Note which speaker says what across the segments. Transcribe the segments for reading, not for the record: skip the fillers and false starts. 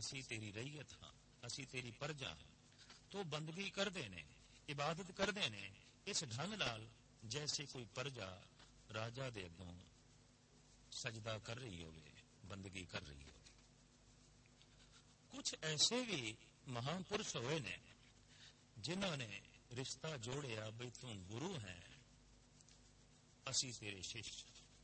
Speaker 1: ਅਸੀਂ ਤੇਰੀ ਰਈਅਤ ਹਾਂ, ਅਸੀਂ ਤੇਰੀ ਪ੍ਰਜਾ ਹਾਂ। ਤੋ ਬੰਦਗੀ ਕਰਦੇ ਨੇ, ਇਬਾਦਤ ਕਰਦੇ ਨੇ ਇਸ ਢੰਗ ਨਾਲ ਜੈਸੇ ਕੋਈ ਪ੍ਰਜਾ ਰਾਜਾ ਦੇ ਅੱਗੋਂ ਸਜਦਾ ਕਰ ਰਹੀ ਹੋਵੇ, ਬੰਦਗੀ ਕਰ ਰਹੀ ਹੋਵੇ। ਕੁਛ ਐਸੇ ਵੀ ਮਹਾਂਪੁਰਸ਼ ਹੋਏ ਨੇ ਜਿਨ੍ਹਾਂ ਨੇ ਰਿਸ਼ਤਾ ਜੋੜਿਆ ਬਈ ਤੂੰ ਗੁਰੂ ਹੈ, ਅਸੀਂ ਤੇਰੇ ਸ਼ਿਸ਼।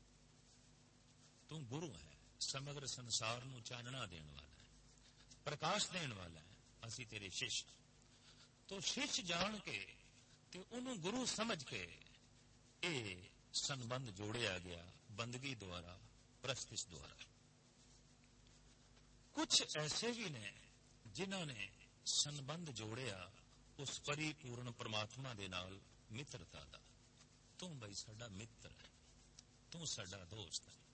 Speaker 1: ਤੂੰ ਗੁਰੂ ਹੈ, ਸਮਗਰ ਸੰਸਾਰ ਨੂੰ ਚਾਨਣਾ ਦੇਣ ਵਾਲਾ ਹੈ, ਪ੍ਰਕਾਸ਼ ਦੇਣ ਵਾਲਾ ਹੈ, ਅਸੀਂ ਤੇਰੇ ਸ਼ਿਸ਼। ਤੋ ਸ਼ਿਸ਼ ਜਾਣ ਕੇ ਤੇ ਉਹਨੂੰ ਗੁਰੂ ਸਮਝ ਕੇ ਇਹ ਸੰਬੰਧ ਜੋੜਿਆ ਗਿਆ ਬੰਦਗੀ ਦੁਆਰਾ, ਪ੍ਰਸਤਿਸ਼ ਦੁਆਰਾ। ਕੁਛ ਐਸੇ ਵੀ ਨੇ ਜਿਨ੍ਹਾਂ ਨੇ ਸੰਬੰਧ ਜੋੜਿਆ ਉਸ ਪਰਿਪੂਰਨ ਪਰਮਾਤਮਾ ਦੇ ਨਾਲ ਮਿੱਤਰਤਾ ਦਾ। ਤੂੰ ਬਈ ਸਾਡਾ ਮਿੱਤਰ ਹੈ, ਤੂੰ ਸਾਡਾ ਦੋਸਤ ਹੈ।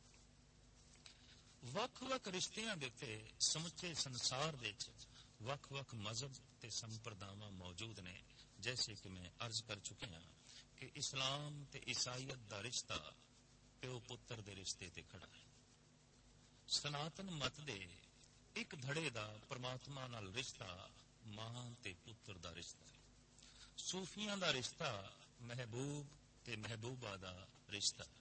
Speaker 1: ਵੱਖ-ਵੱਖ ਰਿਸ਼ਤਿਆਂ ਦੇ ਉੱਤੇ ਸਮੁੱਚੇ ਸੰਸਾਰ ਦੇ ਵਿੱਚ ਵੱਖ-ਵੱਖ ਮਜ਼ਹਬ ਤੇ ਸੰਪਰਦਾਵਾਂ ਮੌਜੂਦ ਨੇ। ਜੈਸੇ ਕਿ ਮੈਂ ਅਰਜ਼ ਕਰ ਚੁੱਕਿਆ ਕਿ ਇਸਲਾਮ ਤੇ ਈਸਾਈਅਤ ਦਾ ਰਿਸ਼ਤਾ ਪਿਓ ਪੁੱਤਰ ਦੇ ਰਿਸ਼ਤੇ ਤੇ ਖੜਾ ਹੈ। ਸਨਾਤਨ ਮਤ ਦੇ ਇੱਕ ਧੜੇ ਦਾ ਪਰਮਾਤਮਾ ਨਾਲ ਰਿਸ਼ਤਾ ਮਾਂ ਤੇ ਪੁੱਤਰ ਦਾ ਰਿਸ਼ਤਾ ਹੈ। ਸੂਫੀਆਂ ਦਾ ਰਿਸ਼ਤਾ ਮਹਿਬੂਬ ਤੇ ਮਹਿਬੂਬਾ ਦਾ ਰਿਸ਼ਤਾ ਹੈ।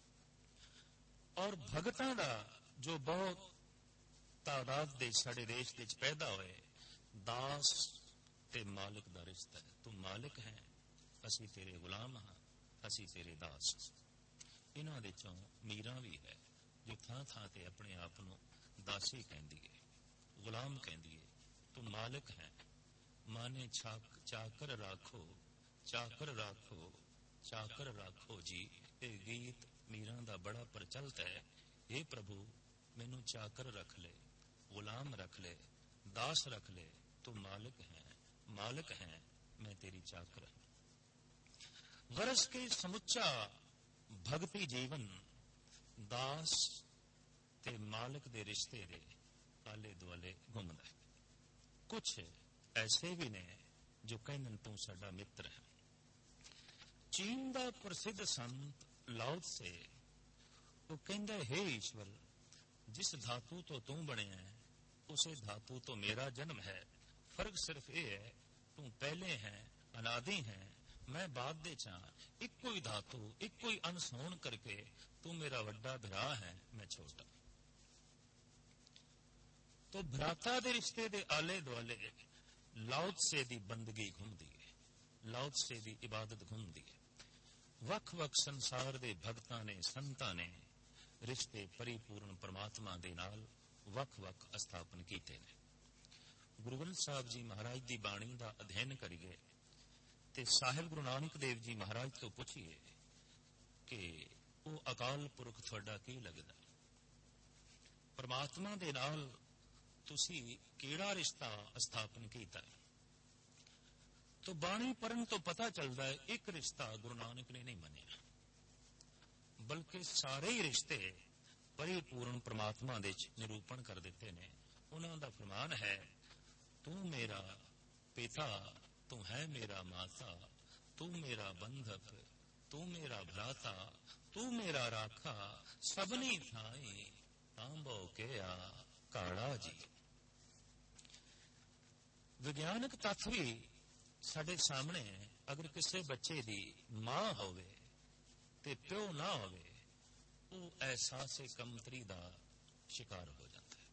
Speaker 1: ਔਰ ਭਗਤਾਂ ਦਾ ਜੋ ਬਹੁਤ ਤਾਦਾਦ ਦੇ ਸਾਡੇ ਦੇਸ਼ ਵਿੱਚ ਪੈਦਾ ਹੋਏ, ਦਾਸ ਤੇ ਮਾਲਕ ਦਾ ਰਿਸ਼ਤਾ ਹੈ। ਤੂੰ ਮਾਲਕ ਹੈ, ਅਸੀਂ ਤੇਰੇ ਗੁਲਾਮ ਹਾਂ, ਅਸੀਂ ਤੇਰੇ ਦਾਸ। ਇਹਨਾਂ ਦੇ ਚੋਂ ਮੀਰਾਂ ਵੀ ਹੈ ਜੋ ਥਾਂ ਥਾਂ ਤੇ ਆਪਣੇ ਆਪ ਨੂੰ ਦਾਸੀ ਕਹਿੰਦੀ ਹੈ, ਗੁਲਾਮ ਕਹਿੰਦੀ ਹੈ। ਤੂੰ ਮਾਲਕ ਹੈ, ਮਾਨੇ ਚਾਕਰ ਰਾਖੋ, ਚਾਕਰ ਰਾਖੋ, ਚਾਕਰ ਰਾਖੋ ਜੀ। ਇਹ ਗੀਤ ਮੀਰਾਂ ਦਾ ਬੜਾ ਪ੍ਰਚਲਿਤ ਹੈ। हे ਪ੍ਰਭੂ, ਮੈਨੂੰ ਚਾਕਰ ਰੱਖ ਲੈ, ਗੁਲਾਮ ਰੱਖ ਲੈ, ਦਾਸ ਰੱਖ ਲੈ। ਤੂੰ ਮਾਲਕ ਹੈ, ਮਾਲਕ ਹੈ, ਮੈਂ ਤੇਰੀ ਚਾਕਰ ਹਾਂ। ਗਰਜ ਕੇ ਸਮੁੱਚਾ ਭਗਤੀ ਜੀਵਨ ਦਾਸ ਤੇ ਮਾਲਕ ਦੇ ਰਿਸ਼ਤੇ ਦੇ ਆਲੇ ਦੁਆਲੇ ਘੁੰਮਦਾ ਹੈ। ਕੁਛ ਐਸੇ ਵੀ ਨੇ ਜੋ ਕਹਿੰਦੇ ਤੂੰ ਸਾਡਾ ਮਿੱਤਰ ਹੈ। ਚੀਨ ਦਾ ਪ੍ਰਸਿੱਧ ਸੰਤ ਲਾਓ ਤਸੇ ਉਹ ਕਹਿੰਦਾ, हे ਈਸ਼ਵਰ, ਜਿਸ ਧਾਤੂ ਤੋਂ ਤੂੰ ਬਣਿਆ ਹੈ ਉਸੇ ਧਾਤੂ ਤੋਂ ਮੇਰਾ ਜਨਮ ਹੈ। ਫਰਕ ਸਿਰਫ ਇਹ ਹੈ, ਤੂੰ ਪਹਿਲੇ ਹੈ, ਅਨਾਦਿ ਹੈ, ਮੈਂ ਬਾਅਦ ਦੇ ਚਾਂ। ਇੱਕੋ ਹੀ ਧਾਤੂ, ਇੱਕੋ ਹੀ ਅੰਸ਼ ਹੋਣ ਕਰਕੇ ਤੂੰ ਮੇਰਾ ਵੱਡਾ ਭਰਾ ਹੈ, ਮੈਂ ਛੋਟਾ। ਤੋ ਭਰਾਤਾ ਦੇ ਰਿਸ਼ਤੇ ਦੇ ਆਲੇ ਦੁਆਲੇ ਲਾਓ ਤਸੇ ਦੀ ਬੰਦਗੀ ਘੁੰਮਦੀ ਹੈ, ਲਾਓ ਤਸੇ ਦੀ ਇਬਾਦਤ ਘੁੰਮਦੀ ਹੈ। ਵੱਖ-ਵੱਖ ਸੰਸਾਰ ਦੇ ਭਗਤਾਂ ਨੇ, ਸੰਤਾਂ ਨੇ ਰਿਸ਼ਤੇ ਪਰਿਪੂਰਨ ਪਰਮਾਤਮਾ ਦੇ ਨਾਲ ਵੱਖ-ਵੱਖ ਸਥਾਪਨ ਕੀਤੇ ਨੇ। ਗੁਰੂ ਗ੍ਰੰਥ ਸਾਹਿਬ ਜੀ ਮਹਾਰਾਜ ਦੀ ਬਾਣੀ ਦਾ ਅਧਿਐਨ ਕਰੀਏ ਤੇ ਸਾਹਿਬ ਗੁਰੂ ਨਾਨਕ ਦੇਵ ਜੀ ਮਹਾਰਾਜ ਤੋਂ ਪੁੱਛੀਏ ਕਿ ਉਹ ਅਕਾਲ ਪੁਰਖ ਤੁਹਾਡਾ ਕੀ ਲੱਗਦਾ, ਪਰਮਾਤਮਾ ਦੇ ਨਾਲ ਤੁਸੀਂ ਕਿਹੜਾ ਰਿਸ਼ਤਾ ਸਥਾਪਨ ਕੀਤਾ ਹੈ। ਤੋ ਬਾਣੀ ਪੜ੍ਹਨ ਤੋਂ ਪਤਾ ਚੱਲਦਾ ਹੈ ਇੱਕ ਰਿਸ਼ਤਾ ਗੁਰੂ ਨਾਨਕ ਨੇ ਨਹੀਂ ਮੰਨਿਆ, ਬਲਕਿ ਸਾਰੇ ਹੀ ਰਿਸ਼ਤੇ ਪਰਿਪੂਰਨ ਪਰਮਾਤਮਾ ਦੇ ਨਿਰੂਪਣ ਕਰ ਦਿੱਤੇ ਨੇ। ਉਹਨਾਂ ਦਾ ਫਰਮਾਨ ਹੈ, ਤੂੰ ਮੇਰਾ ਪਿਤਾ, ਤੂੰ ਹੈ ਮੇਰਾ ਮਾਤਾ, ਤੂੰ ਮੇਰਾ ਬੰਧਕ, ਤੂੰ ਮੇਰਾ ਭਰਾਤਾ, ਤੂੰ ਮੇਰਾ ਰਾਖਾ, ਸਭਨੀ ਥਾਈ ਤਾਂਬੋ ਕਿਆ ਕਾੜਾ ਜੀ। ਵਿਗਿਆਨਕ ਤੱਥ ਵੀ ਸਾਡੇ ਸਾਹਮਣੇ, ਅਗਰ ਕਿਸੇ ਬੱਚੇ ਦੀ ਮਾਂ ਹੋਵੇ ਤੇ ਪਿਓ ਨਾ ਹੋਵੇ, ਉਹ ਅਹਿਸਾਸੇ ਕਮਤਰੀ ਦਾ ਸ਼ਿਕਾਰ ਹੋ ਜਾਂਦਾ ਹੈ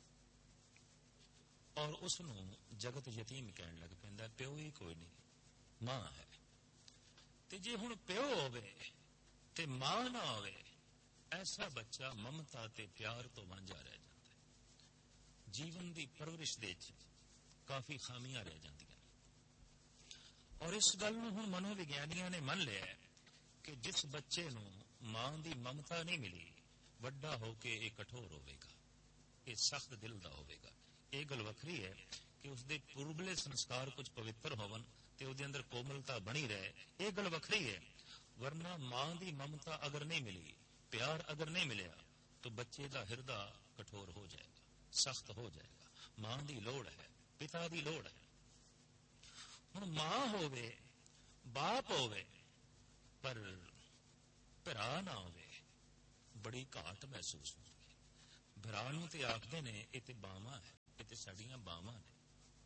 Speaker 1: ਔਰ ਉਸ ਨੂੰ ਜਗਤ ਯਤੀਮ ਕਹਿਣ ਲੱਗ ਪੈਂਦਾ। ਪਿਓ ਹੀ ਕੋਈ ਨਹੀਂ, ਮਾਂ ਹੈ। ਤੇ ਜੇ ਹੁਣ ਪਿਓ ਹੋਵੇ ਤੇ ਮਾਂ ਨਾ ਹੋਵੇ, ਐਸਾ ਬੱਚਾ ਮਮਤਾ ਤੇ ਪਿਆਰ ਤੋਂ ਵਾਂਝਾ ਰਹਿ ਜਾਂਦਾ ਹੈ। ਜੀਵਨ ਦੀ ਪਰਵਰਿਸ਼ ਦੇ ਵਿੱਚ ਕਾਫੀ ਖਾਮੀਆਂ ਰਹਿ ਜਾਂਦੀਆਂ ਨੇ। ਔਰ ਇਸ ਗੱਲ ਨੂੰ ਹੁਣ ਮਨੋਵਿਗਿਆਨੀਆਂ ਨੇ ਮੰਨ ਲਿਆ ਕਿ ਜਿਸ ਬੱਚੇ ਨੂੰ ਮਾਂ ਦੀ ਮਮਤਾ ਨਹੀਂ ਮਿਲੀ, ਵੱਡਾ ਹੋ ਕੇ ਇਹ ਕਠੋਰ ਹੋਵੇਗਾ, ਇਹ ਸਖਤ ਦਿਲ ਦਾ ਹੋਵੇਗਾ। ਇਹ ਗੱਲ ਵੱਖਰੀ ਹੈ ਕਿ ਉਸਦੇ ਪੂਰਬਲੇ ਸੰਸਕਾਰ ਕੁਝ ਪਵਿੱਤਰ ਹੋਵਨ ਤੇ ਉਹਦੇ ਅੰਦਰ ਕੋਮਲਤਾ ਬਣੀ ਰਹੇ, ਇਹ ਗੱਲ ਵੱਖਰੀ ਹੈ। ਵਰਨਾ ਮਾਂ ਦੀ ਮਮਤਾ ਅਗਰ ਨਹੀਂ ਮਿਲੀ, ਪਿਆਰ ਅਗਰ ਨਹੀਂ ਮਿਲਿਆ, ਤਾਂ ਬੱਚੇ ਦਾ ਹਿਰਦਾ ਕਠੋਰ ਹੋ ਜਾਏਗਾ, ਸਖਤ ਹੋ ਜਾਏਗਾ। ਮਾਂ ਦੀ ਲੋੜ ਹੈ, ਪਿਤਾ ਦੀ ਲੋੜ ਹੈ। ਹੁਣ ਮਾਂ ਹੋਵੇ, ਬਾਪ ਹੋਵੇ, ਪਰ ਭਰਾ ਨਾ ਹੋਵੇ, ਬੜੀ ਘਾਟ ਮਹਿਸੂਸ ਹੁੰਦੀ ਹੈ। ਭਰਾ ਨੂੰ ਤੇ ਆਖਦੇ ਨੇ ਇਹ ਤੇ ਬਾਵਾਂ ਹੈ, ਇਹ ਤੇ ਸਾਡੀਆਂ ਬਾਵਾਂ ਨੇ।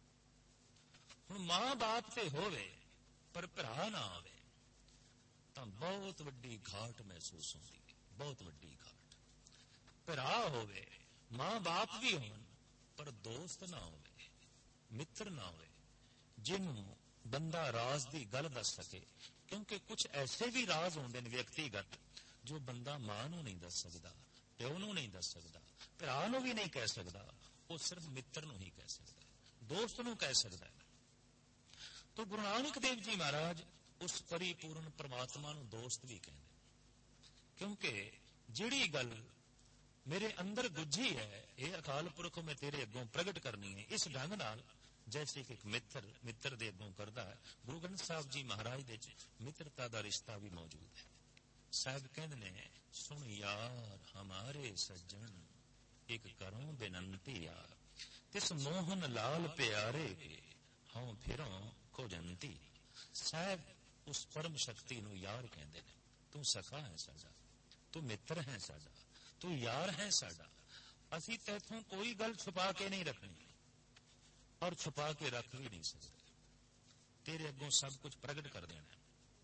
Speaker 1: ਹੁਣ ਮਾਂ ਬਾਪ ਤੇ ਹੋਵੇ ਪਰ ਭਰਾ ਨਾ ਆਵੇ ਤਾਂ ਬਹੁਤ ਵੱਡੀ ਘਾਟ ਮਹਿਸੂਸ ਹੁੰਦੀ ਹੈ, ਬਹੁਤ ਵੱਡੀ ਘਾਟ। ਭਰਾ ਹੋਵੇ, ਮਾਂ ਬਾਪ ਵੀ ਹੋਣ, ਪਰ ਦੋਸਤ ਨਾ ਹੋਵੇ, ਮਿੱਤਰ ਨਾ ਹੋਵੇ ਜਿਹਨੂੰ ਬੰਦਾ ਰਾਜ਼ ਦੀ ਗੱਲ ਦੱਸ ਸਕੇ। ਕਿਉਂਕਿ ਕੁਝ ਐਸੇ ਵੀ ਰਾਜ਼ ਹੁੰਦੇ ਨੇ ਵਿਅਕਤੀਗਤ ਜੋ ਬੰਦਾ ਮਾਂ ਨੂੰ ਨਹੀਂ ਦੱਸ ਸਕਦਾ, ਪਿਓ ਨੂੰ ਨਹੀਂ ਦੱਸ ਸਕਦਾ, ਭਰਾ ਨੂੰ ਵੀ ਨਹੀਂ ਕਹਿ ਸਕਦਾ, ਉਹ ਸਿਰਫ ਮਿੱਤਰ ਨੂੰ ਹੀ ਕਹਿ ਸਕਦਾ, ਦੋਸਤ ਨੂੰ ਕਹਿ ਸਕਦਾ ਹੈ। ਤੋ ਗੁਰੂ ਨਾਨਕ ਦੇਵ ਜੀ ਮਹਾਰਾਜ ਉਸ ਪਰਿਪੂਰਨ ਪਰਮਾਤਮਾ ਨੂੰ ਦੋਸਤ ਵੀ ਕਹਿੰਦੇ, ਕਿਉਂਕਿ ਜਿਹੜੀ ਗੱਲ ਮੇਰੇ ਅੰਦਰ ਗੁੱਝੀ ਹੈ ਇਹ ਅਕਾਲ ਪੁਰਖ ਮੈਂ ਤੇਰੇ ਅੱਗੋਂ ਪ੍ਰਗਟ ਕਰਨੀ ਹੈ, ਇਸ ਢੰਗ ਨਾਲ ਜੈਸੇ ਕਿ ਇੱਕ ਮਿੱਤਰ ਦੇ ਅੱਗੋਂ ਕਰਦਾ ਹੈ। ਗੁਰੂ ਗ੍ਰੰਥ ਸਾਹਿਬ ਜੀ ਮਹਾਰਾਜ ਦੇ ਵਿੱਚ ਮਿੱਤਰਤਾ ਦਾ ਰਿਸ਼ਤਾ ਵੀ ਮੌਜੂਦ ਹੈ। ਸਾਹਿਬ ਕਹਿੰਦੇ ਨੇ, ਸੁਣ ਯਾਰ ਹਮਾਰੇ ਸੱਜਣ ਇੱਕ ਕਰੋਂ ਬੇਨੰਤੀ ਆ, ਤਿਸ ਮੋਹਨ ਲਾਲ ਪਿਆਰੇ ਹਉ ਫਿਰੋਂ ਖੋਜੰਤੀ। ਸਾਹਿਬ ਉਸ ਪਰਮ ਸ਼ਕਤੀ ਨੂੰ ਯਾਰ ਕਹਿੰਦੇ ਨੇ। ਤੂੰ ਸਖਾ ਹੈ ਸਾਡਾ, ਤੂੰ ਮਿੱਤਰ ਹੈ ਸਾਡਾ, ਤੂੰ ਯਾਰ ਹੈ ਸਾਡਾ। ਅਸੀਂ ਤੈਥੋਂ ਕੋਈ ਗੱਲ ਛੁਪਾ ਕੇ ਨਹੀਂ ਰੱਖਣੀ ਔਰ ਛੁਪਾ ਕੇ ਰੱਖ ਵੀ ਨਹੀਂ ਸਕਦੇ। ਤੇਰੇ ਅੱਗੋਂ ਸਭ ਕੁਝ ਪ੍ਰਗਟ ਕਰ ਦੇਣਾ,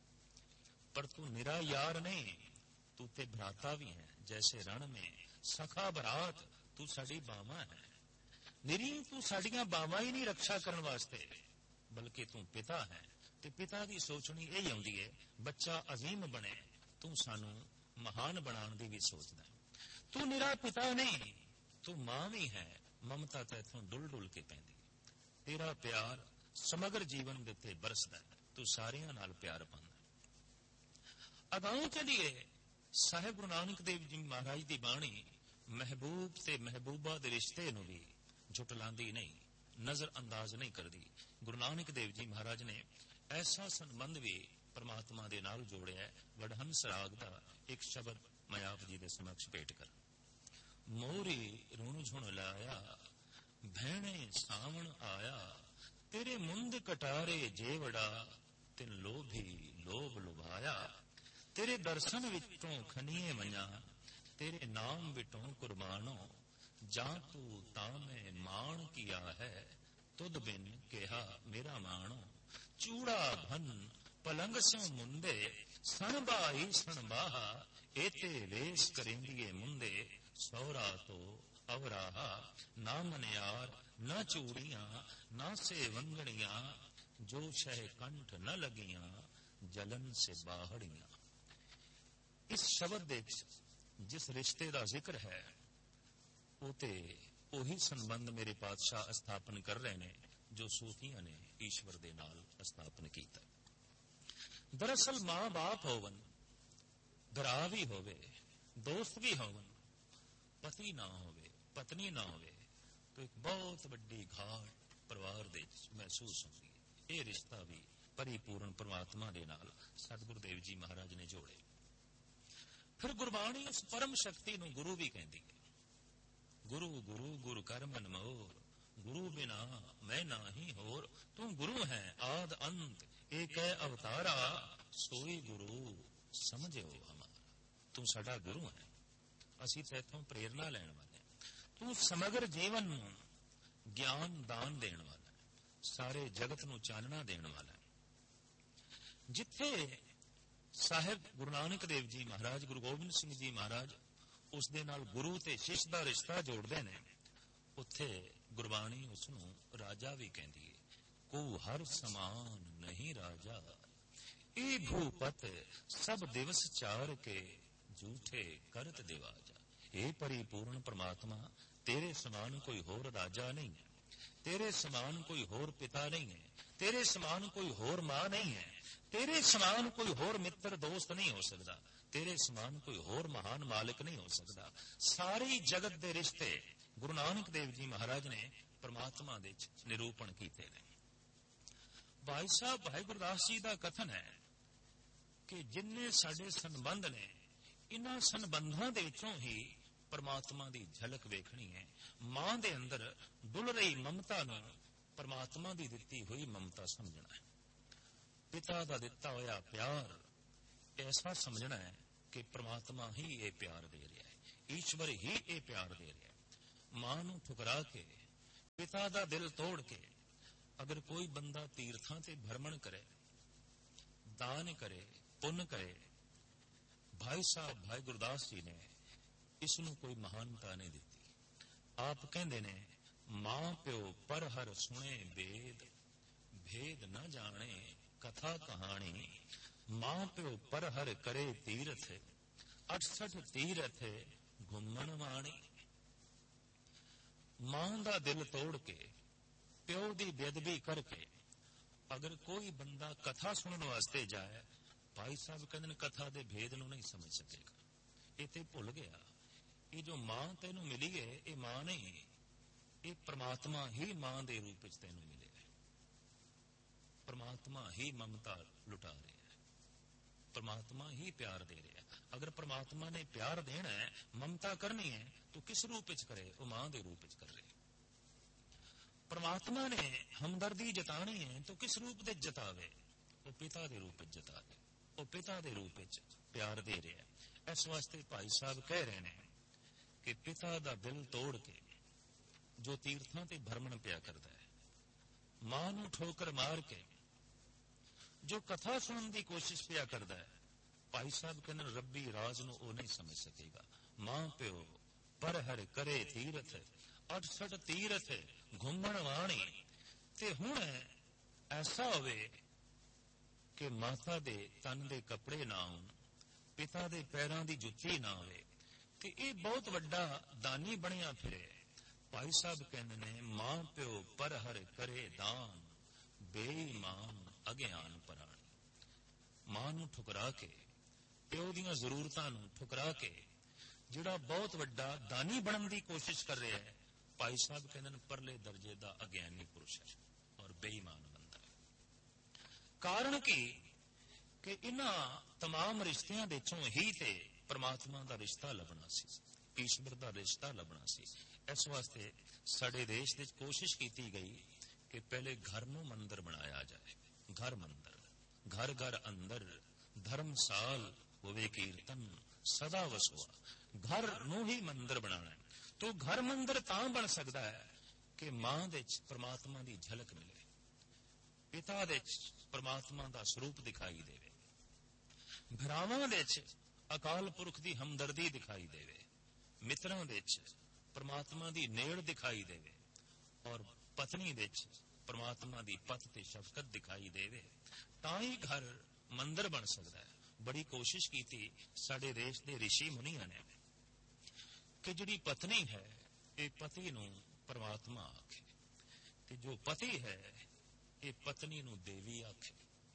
Speaker 1: ਪਰ ਤੂੰ ਨਿਰਾ यार नहीं, तू ते भ्राता भी है। जैसे रण में सखा भरात, तू साडी बावा है। निरी तू साडियां बावा ही नहीं रक्षा करने वास्ते, बल्कि तू पिता है। ते पिता की सोचनी यही आउंदी है, बच्चा अजीम बने, तू सानू महान बनाने की भी सोचदा है। तू निरा पिता नहीं, तू मां भी है। ममता तैथों डुल डुल के पैंदी, तेरा प्यार समग्र जीवन दे उत्ते बरसदा है, तू सारियां नाल प्यार पांदा। अगाऊं चलिए, साहिब गुरु नानक देव जी महाराज की बाणी महबूब ते महबूबा दे रिश्ते नूं भी झुटलांदी नहीं, नजर अंदाज नहीं करती। गुरु नानक देव जी महाराज ने ऐसा संबंध भी परमात्मा दे नाल जोड़िया है। वडहंस राग दा एक शब्द मैं आप जी दे समक्ष भेट कर। मोरी रुण झुण लाया, भैणे सावण आया, तेरे मुंद कटारे जेवड़ा, तिन लोभी लोभ लुभाया। तेरे दर्शन विचों खनीए मना, तेरे नाम विचों कुर्बानो, जां तू तां मैं मान किया है, तुद बिन केहा मेरा मानो। चूड़ा भन पलंग स्यों मुंदे, सन बाई सन बाहा, एते वेश करेंदिए मुंदे, सौरा तो अवराहा। ना मनियार न चूड़ियां ना से वंगड़ियां, जो शह कंठ न लगियां, जलन से बाहड़ियां। इस शब्द दे जिस रिश्ते का जिक्र है ਉਹੀ संबंध मेरे पातशाह स्थापन कर रहे हैं जो सूफियां ने ईश्वर दे नाल स्थापन किया। दरअसल मां बाप होवन, भरा भी होवे, दोस्त भी होवन, पति ना होवे, पत्नी ना होवे, तो एक बहुत बड़ी घाट परिवार दे महसूस होती है। यह रिश्ता भी परिपूर्ण परमात्मा दे नाल सतगुरु देव जी महाराज ने जोड़े। फिर गुरबाणी उस परम शक्ति नूं गुरु भी कहती है। गुरु गुरु गुरु कर मन मोर, गुरु बिना मैं नाही होर। तू गुरु है आद अंत, एक है अवतारा, सोई गुरु समझो हमारा। तू साडा गुरु है, असीं तैथों प्रेरणा लैण वाले। तू समग्र जीवन नूं ज्ञान दान देण वाला, सारे जगत नूं चानना देण वाला। जिथे साहिब गुरु नानक देव जी महाराज, गुरु गोबिंद सिंह जी महाराज उस दे नाल गुरु ते शिष्य दा रिश्ता जोड़दे ने, उत्थे गुरबाणी उसनूं राजा भी कहती है। को हर समान नहीं राजा, ए भूपत सब दिवस चार के, झूठे करत दिवाजा। ए परिपूर्ण परमात्मा, तेरे समान कोई होर राजा नहीं है, तेरे समान कोई होर पिता नहीं है, तेरे समान कोई होर मां नहीं है, तेरे समान कोई होर मित्र दोस्त नहीं हो सकता, तेरे समान कोई होर महान मालिक नहीं हो सकता। सारी जगत दे रिश्ते गुरु नानक देव जी महाराज ने परमात्मा दे निरूपण कीते ने। भाई साहब भाई गुरदास जी का कथन है कि जिन्ने साडे संबंध ने, इन्हां संबंधां दे विचों ही परमात्मा की झलक वेखनी है। मां दे अंदर डुल रही ममता नूं परमात्मा की दित्ती हुई ममता समझना है। पिता का दिता होया प्यार ऐसा समझना है कि परमात्मा ही ये प्यार दे रहा है, ईश्वर ही ये प्यार दे रहा है। मां नूं ठुकरा के ਪਿਤਾ ਦਾ ਦਿਲ ਤੋੜ ਕੇ ਅਗਰ ਕੋਈ ਬੰਦਾ ਤੀਰਥਾਂ ਤੇ ਭਰਮਣ ਕਰੇ, ਦਾਨ ਕਰੇ, ਪੁੰਨ ਕਰੇ, ਭਾਈ ਸਾਹਿਬ ਭਾਈ ਗੁਰਦਾਸ ਜੀ ਨੇ ਇਸ ਨੂੰ ਕੋਈ ਮਹਾਨਤਾ ਨਹੀਂ ਦਿੱਤੀ। ਆਪ ਕਹਿੰਦੇ ਨੇ, ਮਾਂ ਪਿਓ ਪਰ ਹਰ ਸੁਣੇ ਵੇਦ, ਭੇਦ ਨਾ ਜਾਣੇ ਕਥਾ ਕਹਾਣੀ। ਮਾਂ ਪਿਓ ਪਰ ਹਰ ਕਰੇ ਤੀਰਥ, 68 ਤੀਰਥ ਘੁੰਮਣ ਵਾਣੀ। ਮਾਂ ਦਾ ਦਿਲ ਤੋੜ ਕੇ, ਪਿਓ ਦੀ ਬੇਅਦਬੀ ਕਰਕੇ ਅਗਰ ਕੋਈ ਬੰਦਾ ਕਥਾ ਸੁਣਨ ਵਾਸਤੇ ਜਾਏ, ਭਾਈ ਸਾਹਿਬ ਕਹਿੰਦੇ ਨੇ ਕਥਾ ਦੇ ਭੇਦ ਨੂੰ ਨਹੀਂ ਸਮਝ ਸਕੇਗਾ। ਇਹ ਤੇ ਭੁੱਲ ਗਿਆ, ਇਹ ਜੋ ਮਾਂ ਤੈਨੂੰ ਮਿਲੀ ਹੈ ਇਹ ਮਾਂ ਨਹੀਂ, ਇਹ ਪ੍ਰਮਾਤਮਾ ਹੀ ਮਾਂ ਦੇ ਰੂਪ ਵਿੱਚ ਤੈਨੂੰ ਮਿਲੇ। ਪ੍ਰਮਾਤਮਾ ਹੀ ਮਮਤਾ ਲੁਟਾ ਰਿਹਾ ਹੈ, ਪ੍ਰਮਾਤਮਾ ਹੀ ਪਿਆਰ ਦੇ ਰਿਹਾ। ਅਗਰ ਪ੍ਰਮਾਤਮਾ ਨੇ ਪਿਆਰ ਦੇਣਾ ਹੈ, ਮਮਤਾ ਕਰਨੀ ਹੈ, तो किस रूप विच करे? वो मां दे रूप विच कर रहे। परमात्मा ने हमदर्दी जतानी है तो किस रूप दे जतावे? वो पिता दे रूप विच जतावे, वो पिता दे रूप विच प्यार दे रहा है। इस वास्ते भाई साहब कह रहे हैं कि पिता दा दिल तोड़ के जो तीर्थां ते भरमण पिया करता है, मां नूं ठोकर मार के जो कथा सुनने की कोशिश पिया करता है, भाई साहब कहते रब्बी राज नूं वो नहीं समझ सकेगा। मां प्यो पर हर करे तीरथ, 68 तीरथ घुमण वाणी। ते हुण ऐसा होवे कि माता दे तन दे कपड़े ना होण, पिता दे पैरां दी जुत्ती ना होवे, ते ये बहुत वड्डा दानी बनिया फिरे। भाई साहब कहंदे ने मां प्यो पर हर करे दान, बेईमान अज्ञान पराणी। मां नूं ठुकरा के, प्यो दीयां जरूरतां नूं ठुकरा के जिहड़ा बहुत वड्डा दानी बनन दी कोशिश कर रहा है, भाई साहब कहंदे ने परले दर्जे दा अज्ञानी पुरुष है और बेईमान बंदा है। कारण कि इन्हां तमाम रिश्तियां दे चों ही ते परमात्मा दा रिश्ता लभना सी, ईश्वर दा रिश्ता लभना सी। इस वास्ते साडे देश विच कोशिश कीती गई कि पहले घर नूं मंदिर बनाया जाए। घर मंदिर, घर घर अंदर धर्मसाल होवे कीर्तन सदा वसुआ। घर नूं ही मंदिर बनाना है। तो घर मंदिर तां बन सकता है कि मां दे परमात्मा की झलक मिले, पिता दे परमात्मा का स्वरूप दिखाई देवे, भरावां दे अकाल पुरख की हमदर्दी दिखाई देवे, मित्रां दे परमात्मा की नेड़ दिखाई देवे और पत्नी दे परमात्मा की पत ते शफकत दिखाई देवे, तां ही घर मंदिर बन सकता है। बड़ी कोशिश की थी साडे देश के ऋषि मुनिया ने कि जिहड़ी पत्नी है ये पति नूं परमात्मा आखे, ते जो पति है ये पत्नी नूं देवी आखे।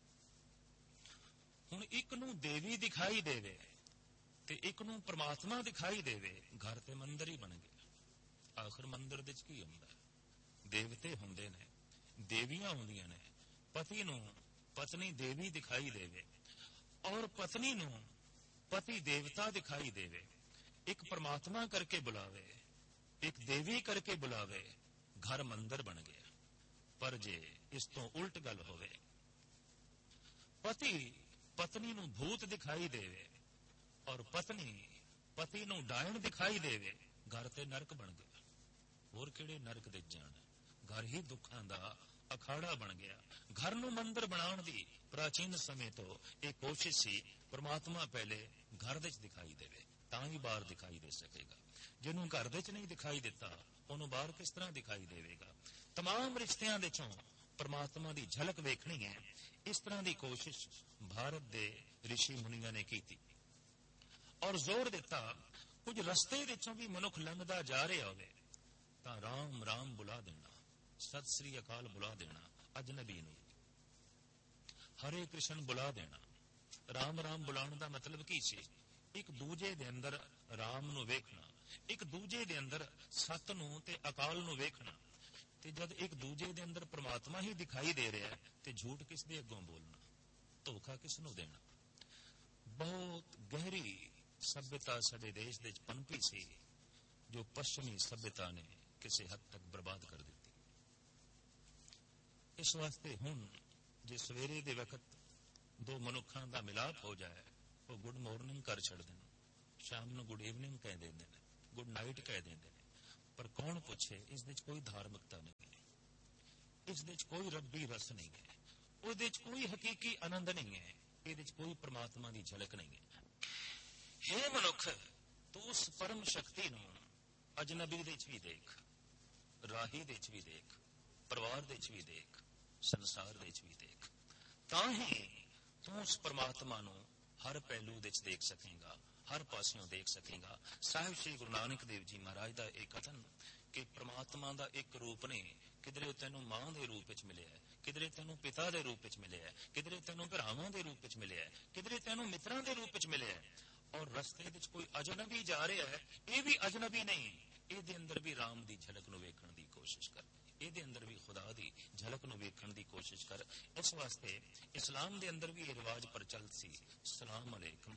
Speaker 1: हुण एक नूं देवी दिखाई देवे ते एक नूं परमात्मा दिखाई देवे, घर ते मंदिर ही बन गया। आखिर मंदिर दे की हुंदा है? देवते हुंदे ने, देवियां हुंदियां ने। पति नूं पत्नी देवी दिखाई देवे और पत्नी नूं पति देवता दिखाई देवे, एक परमात्मा करके बुलावे, एक देवी करके बुलावे, घर मंदिर बन गया। पर जे इस तो उल्ट गल होवे, पति पत्नी नूं भूत दिखाई देवे और पत्नी पति नूं डायण दिखाई देवे, घर ते नरक बन गया। होर किहड़े नरक दे जाण, घर ही दुखां दा अखाड़ा बन गया। घर नूं मंदिर बनाउण दी प्राचीन समय तो एक कोशिश सी, परमात्मा पहले घर दे दिखाई देवे तां ही बाहर दिखाई दे सकेगा। जिन्हों घर दे नहीं दिखाई देता उन्होंने बाहर किस तरह दिखाई देवेगा? तमाम रिश्तियां दे चों परमात्मा की झलक वेखनी है। इस तरह की कोशिश भारत दे ऋषि मुनिया ने की थी और जोर दिता कुछ रस्ते दे चों भी मनुख लंघदा जा रहा होवे तां राम राम बुला देना, सत श्री अकाल बुला देना, अजनबी नूं हरे कृष्ण बुला देना। राम राम बुलाने का मतलब की सी? एक दूजे दे अंदर राम नूं वेखना, एक दूजे दे अंदर सत नूं ते अकाल नूं वेखना। ते जद एक दूजे दे अंदर परमात्मा ही दिखाई दे रहा है ते झूठ किस दे अगों बोलना, धोखा किस नूं देना? बहुत गहरी सभ्यता साडे देश दे पनपी सी जो पश्चिमी सभ्यता ने किसी हद तक बर्बाद कर दी। इस वास्ते हुण जे सवेरे दे वक्त दो मनुखां दा मिलाप हो जाए, वो गुड मॉर्निंग कर छड़दे ने, शाम नूं गुड इवनिंग कह देंदे ने, गुड नाइट कह देंदे ने। पर कौन पूछे इस दे कोई धार्मिकता नहीं है, इस दे कोई रब्बी रस नहीं है, ਉਹਦੇ ਚ कोई हकीकी आनंद नहीं है, ਇਹਦੇ ਚ कोई परमात्मा की झलक नहीं है। हे मनुख, तू उस परम शक्ति ਨੂੰ अजनबी ਦੇ ਚ ਵੀ देख, राही ਦੇ ਚ ਵੀ देख, परिवार ਦੇ ਚ ਵੀ देख, संसार ਦੇ ਚ ਵੀ देख, ਤਾਂ ਹੀ ਤੂੰ ਉਸ परमात्मा ਨੂੰ हर पहलू ਦੇ ਚ देख सकेगा, हर पासियों देख सकेगा। साहिब श्री गुरु नानक देव जी महाराज का एक कथन कि परमात्मा का एक रूप नहीं, किधरे तेनों मां के रूप में मिले है, किधरे तेनों पिता के रूप में मिले है, किधरे तेनों भरावां के रूप में मिले है, किधरे तेनों मित्रां के रूप में मिले है। और रस्ते विच कोई अजनबी जा रहा है, ये भी अजनबी नहीं, ये अंदर भी राम की झलक नूं वेखण की कोशिश कर, ये अंदर भी खुदा की झलक नूं वेखण की कोशिश कर। इस वास्ते इस्लाम के अंदर भी ये रिवाज प्रचलित सी, सलाम अलैकुम,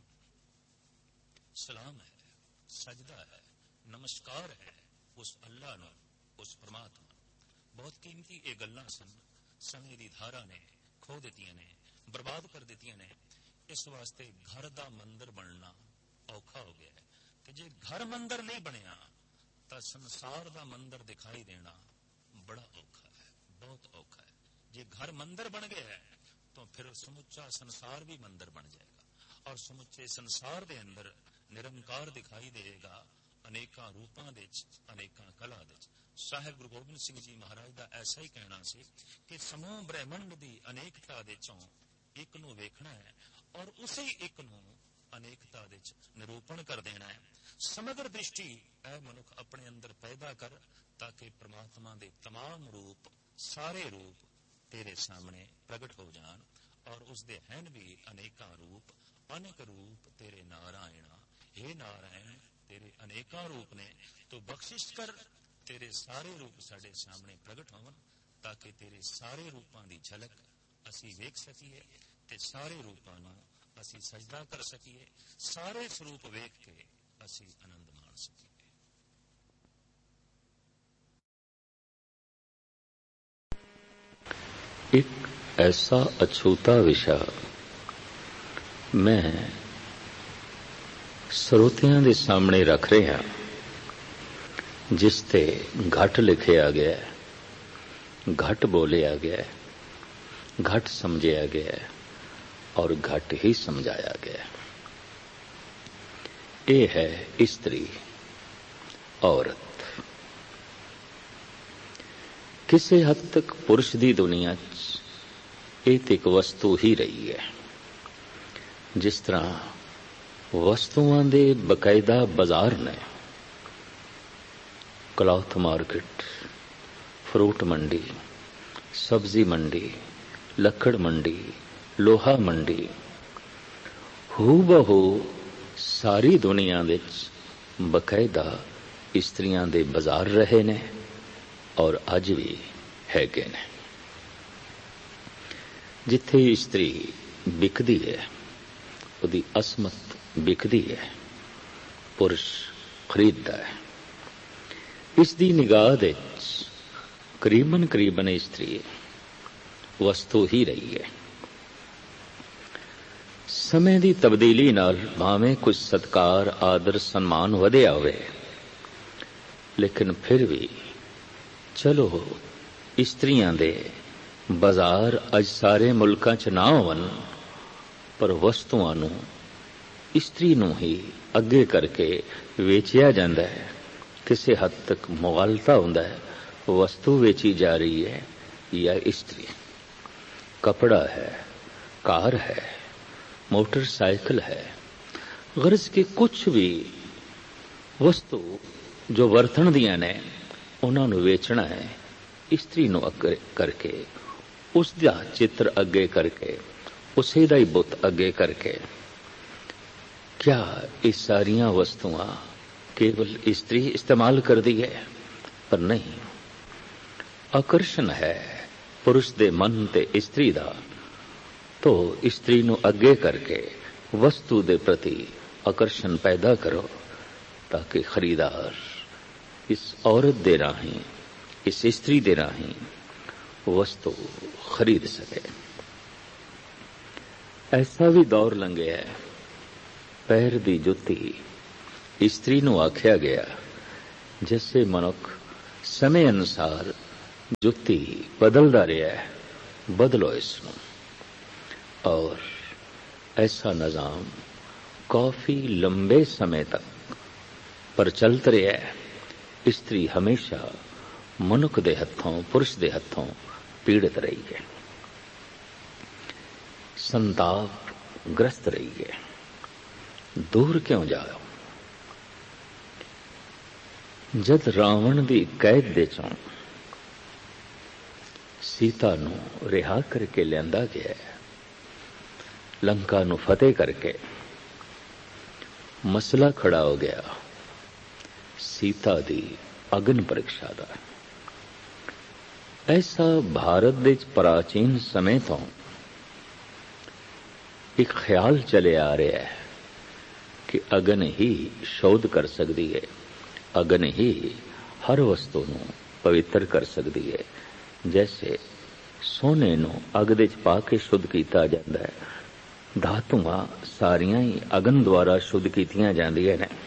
Speaker 1: सलाम है, सजदा है, नमस्कार है उस अल्लाह नूं, उस परमात्मा। बहुत कीमती ये गल्लां सन, समय की धारा ने खो दित्तियां ने, बर्बाद कर दित्तियां ने। इस वास्ते घर दा मंदिर बनना औखा हो गया है, कि जे घर मंदिर नहीं बनया तो संसार दा मंदिर दिखाई देना बड़ा औखा है, बहुत औखा है। जे घर मंदिर बन गया है तो फिर समुचा संसार भी मंदिर बन जाएगा, और समुचे संसार दे अंदर निरंकार दिखाई देगा, अनेकां रूपां दे विच, अनेकां कला दे विच। साहिब गुरु गोबिंद सिंह जी महाराज का ऐसा ही कहना सी कि समूह ब्रह्मंड की अनेकता दे चों एक नूं वेखना है, और उसे एक नूं अनेकता दे विच निरूपण कर देना है। समग्र दृष्टि ऐ मनुख अपने अंदर पैदा कर, ताकि परमात्मा दे तमाम रूप, सारे रूप तेरे सामने प्रगट हो जान, और उसदे हैं भी अनेकां रूप, अनेक रूप तेरे नारायण। हे नारायण, तेरे अनेकां रूप ने, तो बख्शिश कर तेरे सारे रूप साडे सामने प्रगट होवन, ताकि तेरे सारे रूपां दी झलक असी वेख सकीए, ते सारे रूपां नूं असी सजदा कर सकीए, सारे स्वरूप वेख के असी आनंद मान सकीए।
Speaker 2: एक ऐसा अछूता विषय मैं ਸਰੋਤਿਆਂ ਦੇ सामने रख रहा, जिस ते घट लिखिया गया, घट बोलिया गया, घट समझिया गया और घट ही समझाया गया। ये है स्त्री, औरत। किसी हद तक पुरुष की दुनिया एक एक वस्तु ही रही है। जिस तरह वस्तुओं के बकायदा बाजार ने, क्लॉथ मार्केट, फ्रूट मंडी, सब्जी मंडी, लकड़ मंडी, लोहा मंडी, हूबहू सारी दुनिया विच बकायदा इस्त्रियां दे बाजार रहे ने, और अज भी हैगे ने। जिथे इस्त्री बिकदी है, उहदी असमत बिकदी है, पुरुष खरीददा है। इसदी निगाह दे करीबन करीबन इस्त्री वस्तु ही रही है। समय की तब्दीली नाल भावें कुछ सत्कार, आदर, सम्मान वधिया होवे, लेकिन फिर भी चलो इस्त्रियां दे बाजार अज सारे मुल्कां च ना होवन, पर वस्तुआं नूं इस्त्री नूं ही अगे करके वेचिया जांदा है। किसी हद तक मुगालता हुंदा है, वस्तु वेची जा रही है या इस्त्री। कपड़ा है, कार है, मोटरसाइकिल है, गरज के कुछ भी वस्तु जो वरतण दियां ने, उन्हां नूं वेचना है इस्त्री नूं अगे करके, उसदा चित्र अगे करके, उसे दा ही बुत अगे करके। क्या ये सारियां वस्तुआं केवल स्त्री इस्तेमाल कर दी है? पर नहीं, आकर्षण है पुरुष दे मन ते स्त्री दा, तो स्त्री नूं अगे करके वस्तु दे प्रति आकर्षण पैदा करो, ताकि खरीदार इस औरत दे राहीं, इस स्त्री दे राहीं वस्तु खरीद सके। ऐसा भी दौर लंघिया है, पैर दी जुत्ती स्त्री नूं आख्या गया जैसे मनुख समय अनुसार जुत्ती बदलता रहा है, बदलो इसनूं। और ऐसा निजाम काफी लंबे समय तक प्रचलित रहा है। स्त्री हमेशा मनुख दे हत्थों, पुरुष दे हत्थों पीड़ित रही है, संताप ग्रस्त रही है। दूर क्यों जाओ? जद रावण दी कैद दे चों सीता नूं रिहा करके लियांदा गया, लंका नूं फतेह करके मसला खड़ा हो गया सीता दी अग्न परीक्षा दा। ऐसा भारत दे प्राचीन समय तो एक ख्याल चले आ रहा है कि अग्न ही शोध कर सकती है, अग्न ही हर वस्तु नूं पवित्र कर सकती है। जैसे सोने नूं अग दे च पा के शुद्ध कीता जांदा है, धातुआं सारियां ही अग्न द्वारा शुद्ध कीतियां जांदियां ने।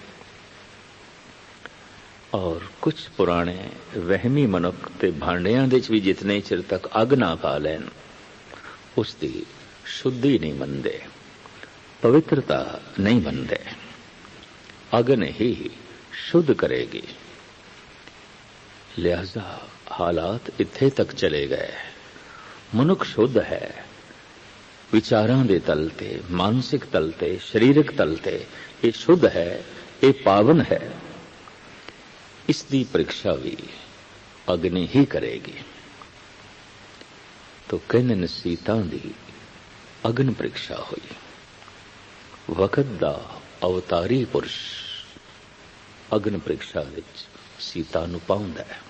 Speaker 2: और कुछ पुराने वहमी मनुख ते भांडियां दे च भी जितने चिर तक अग ना पा लैन उसकी शुद्धि नहीं मनदे, पवित्रता नहीं मनदे। अग्न ही शुद्ध करेगी। लिहाजा हालात इत्थे तक चले गए। मनुख शुद्ध है, विचारां दे तल ते, मानसिक तल ते, शरीरक तल ते ये शुद्ध है, ये पावन है। इसकी परीक्षा भी अग्नि ही करेगी। तो कहने सीता दी अग्न परीक्षा हुई। वक़्त दा अवतारी पुरुष अग्न परीक्षा विच सीता नूं पाउंदा है।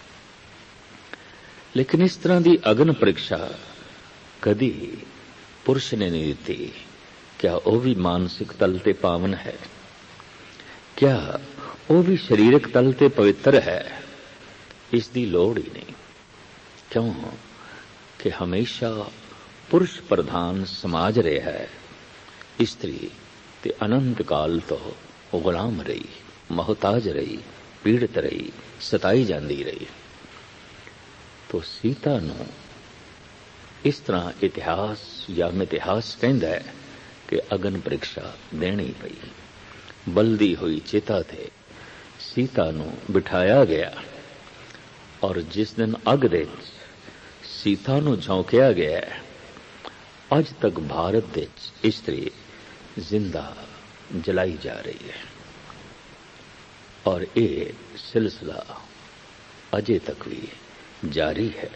Speaker 2: लेकिन इस तरह की अग्न परीक्षा कदी पुरुष ने नहीं दी। क्या वो भी मानसिक तल ते पावन है? क्या वो भी शरीरक तल ते पवित्र है? इसकी लोड़ ही नहीं। क्यों कि हमेशा पुरुष प्रधान समाज रहा है। स्त्री ते अनंत काल तो गुलाम रही, मोहताज रही, पीड़ित रही, सताई जाती रही। तो सीता नूं इस तरह इतिहास या मितिहास कहता है कि अग्न परीक्षा देनी पई। बलदी हुई चिता थे सीता नूं बिठाया गया और जिस दिन अग दे सीता नूं झोंकिया गया, अज तक भारत दे स्त्री जिंदा जलाई जा रही है। और ये सिलसिला अजे तक भी जारी है।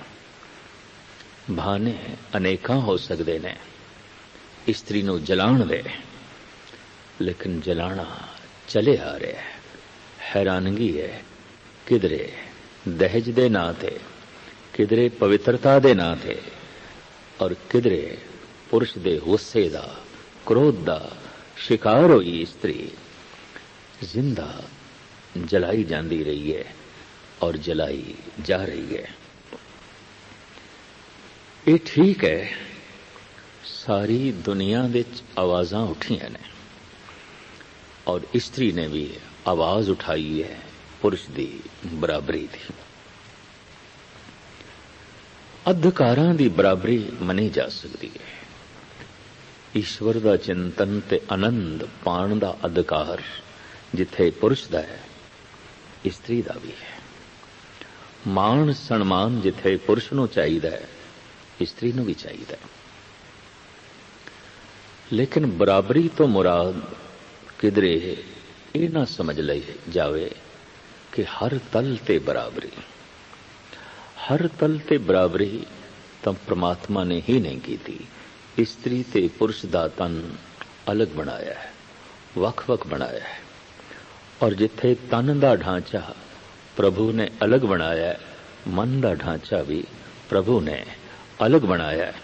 Speaker 2: बहाने अनेकां हो सकते ने स्त्री नूं जलाण दे, लेकिन जलाना चले आ रहा है। हैरानगी है, किधरे दहेज दे नां ते, किधरे पवित्रता दे नां ते और किधरे पुरुष दे गुस्से दा, क्रोध दा शिकार हुई स्त्री जिंदा जलाई जाती रही है और जलाई जा रही है। ये ठीक है, सारी दुनिया दे आवाज़ां उठियां ने और स्त्री ने भी आवाज उठाई है पुरुष दी बराबरी दी। अधिकारां दी बराबरी मनी जा सकती है। ईश्वर दा चिंतन ते आनंद पाण दा अधिकार जिथे पुरुष दा है, स्त्री दा भी है। मान सन्मान जिथे पुरुष नूं चाहीदा है, स्त्री नूं भी चाहीदा है। लेकिन बराबरी तो मुराद किधरे ये ना समझ ले जावे कि हर तल ते बराबरी, हर तल ते बराबरी तो परमात्मा ने ही नहीं की थी। स्त्री ते पुरुष दा तन अलग बनाया है, वख-वख बनाया है। और जिथे तन दा ढांचा प्रभु ने अलग बनाया है, मन दा ढांचा भी प्रभु ने अलग बनाया है।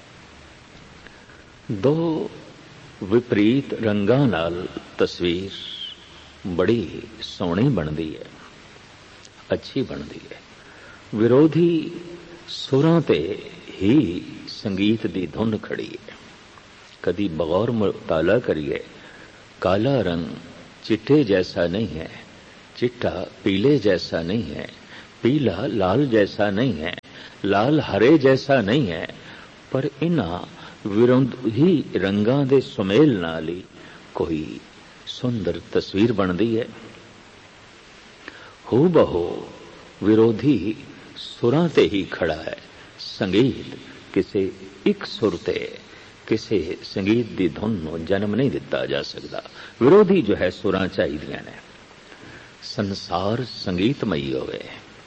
Speaker 2: दो विपरीत रंगां नाल तस्वीर बड़ी सोहनी बनती है, अच्छी बनती है। विरोधी सुरां ते ही संगीत दी धुन खड़ी है। कदी बगौर मुताला करिए, काला रंग चिट्टे जैसा नहीं है, चिट्टा पीले जैसा नहीं है, पीला लाल जैसा नहीं है, लाल हरे जैसा नहीं है, पर इन्हां विरोधी रंगां दे सुमेल नाल ही कोई सुंदर तस्वीर बनदी है। हू बहू विरोधी सुरां ते ही खड़ा है। संगीत किसी एक सुर ते किसी संगीत दी धुन नूं जन्म नहीं दिता जा सकता। विरोधी जो है सुरां चाहीदियां ने। संसार संगीतमई होवे,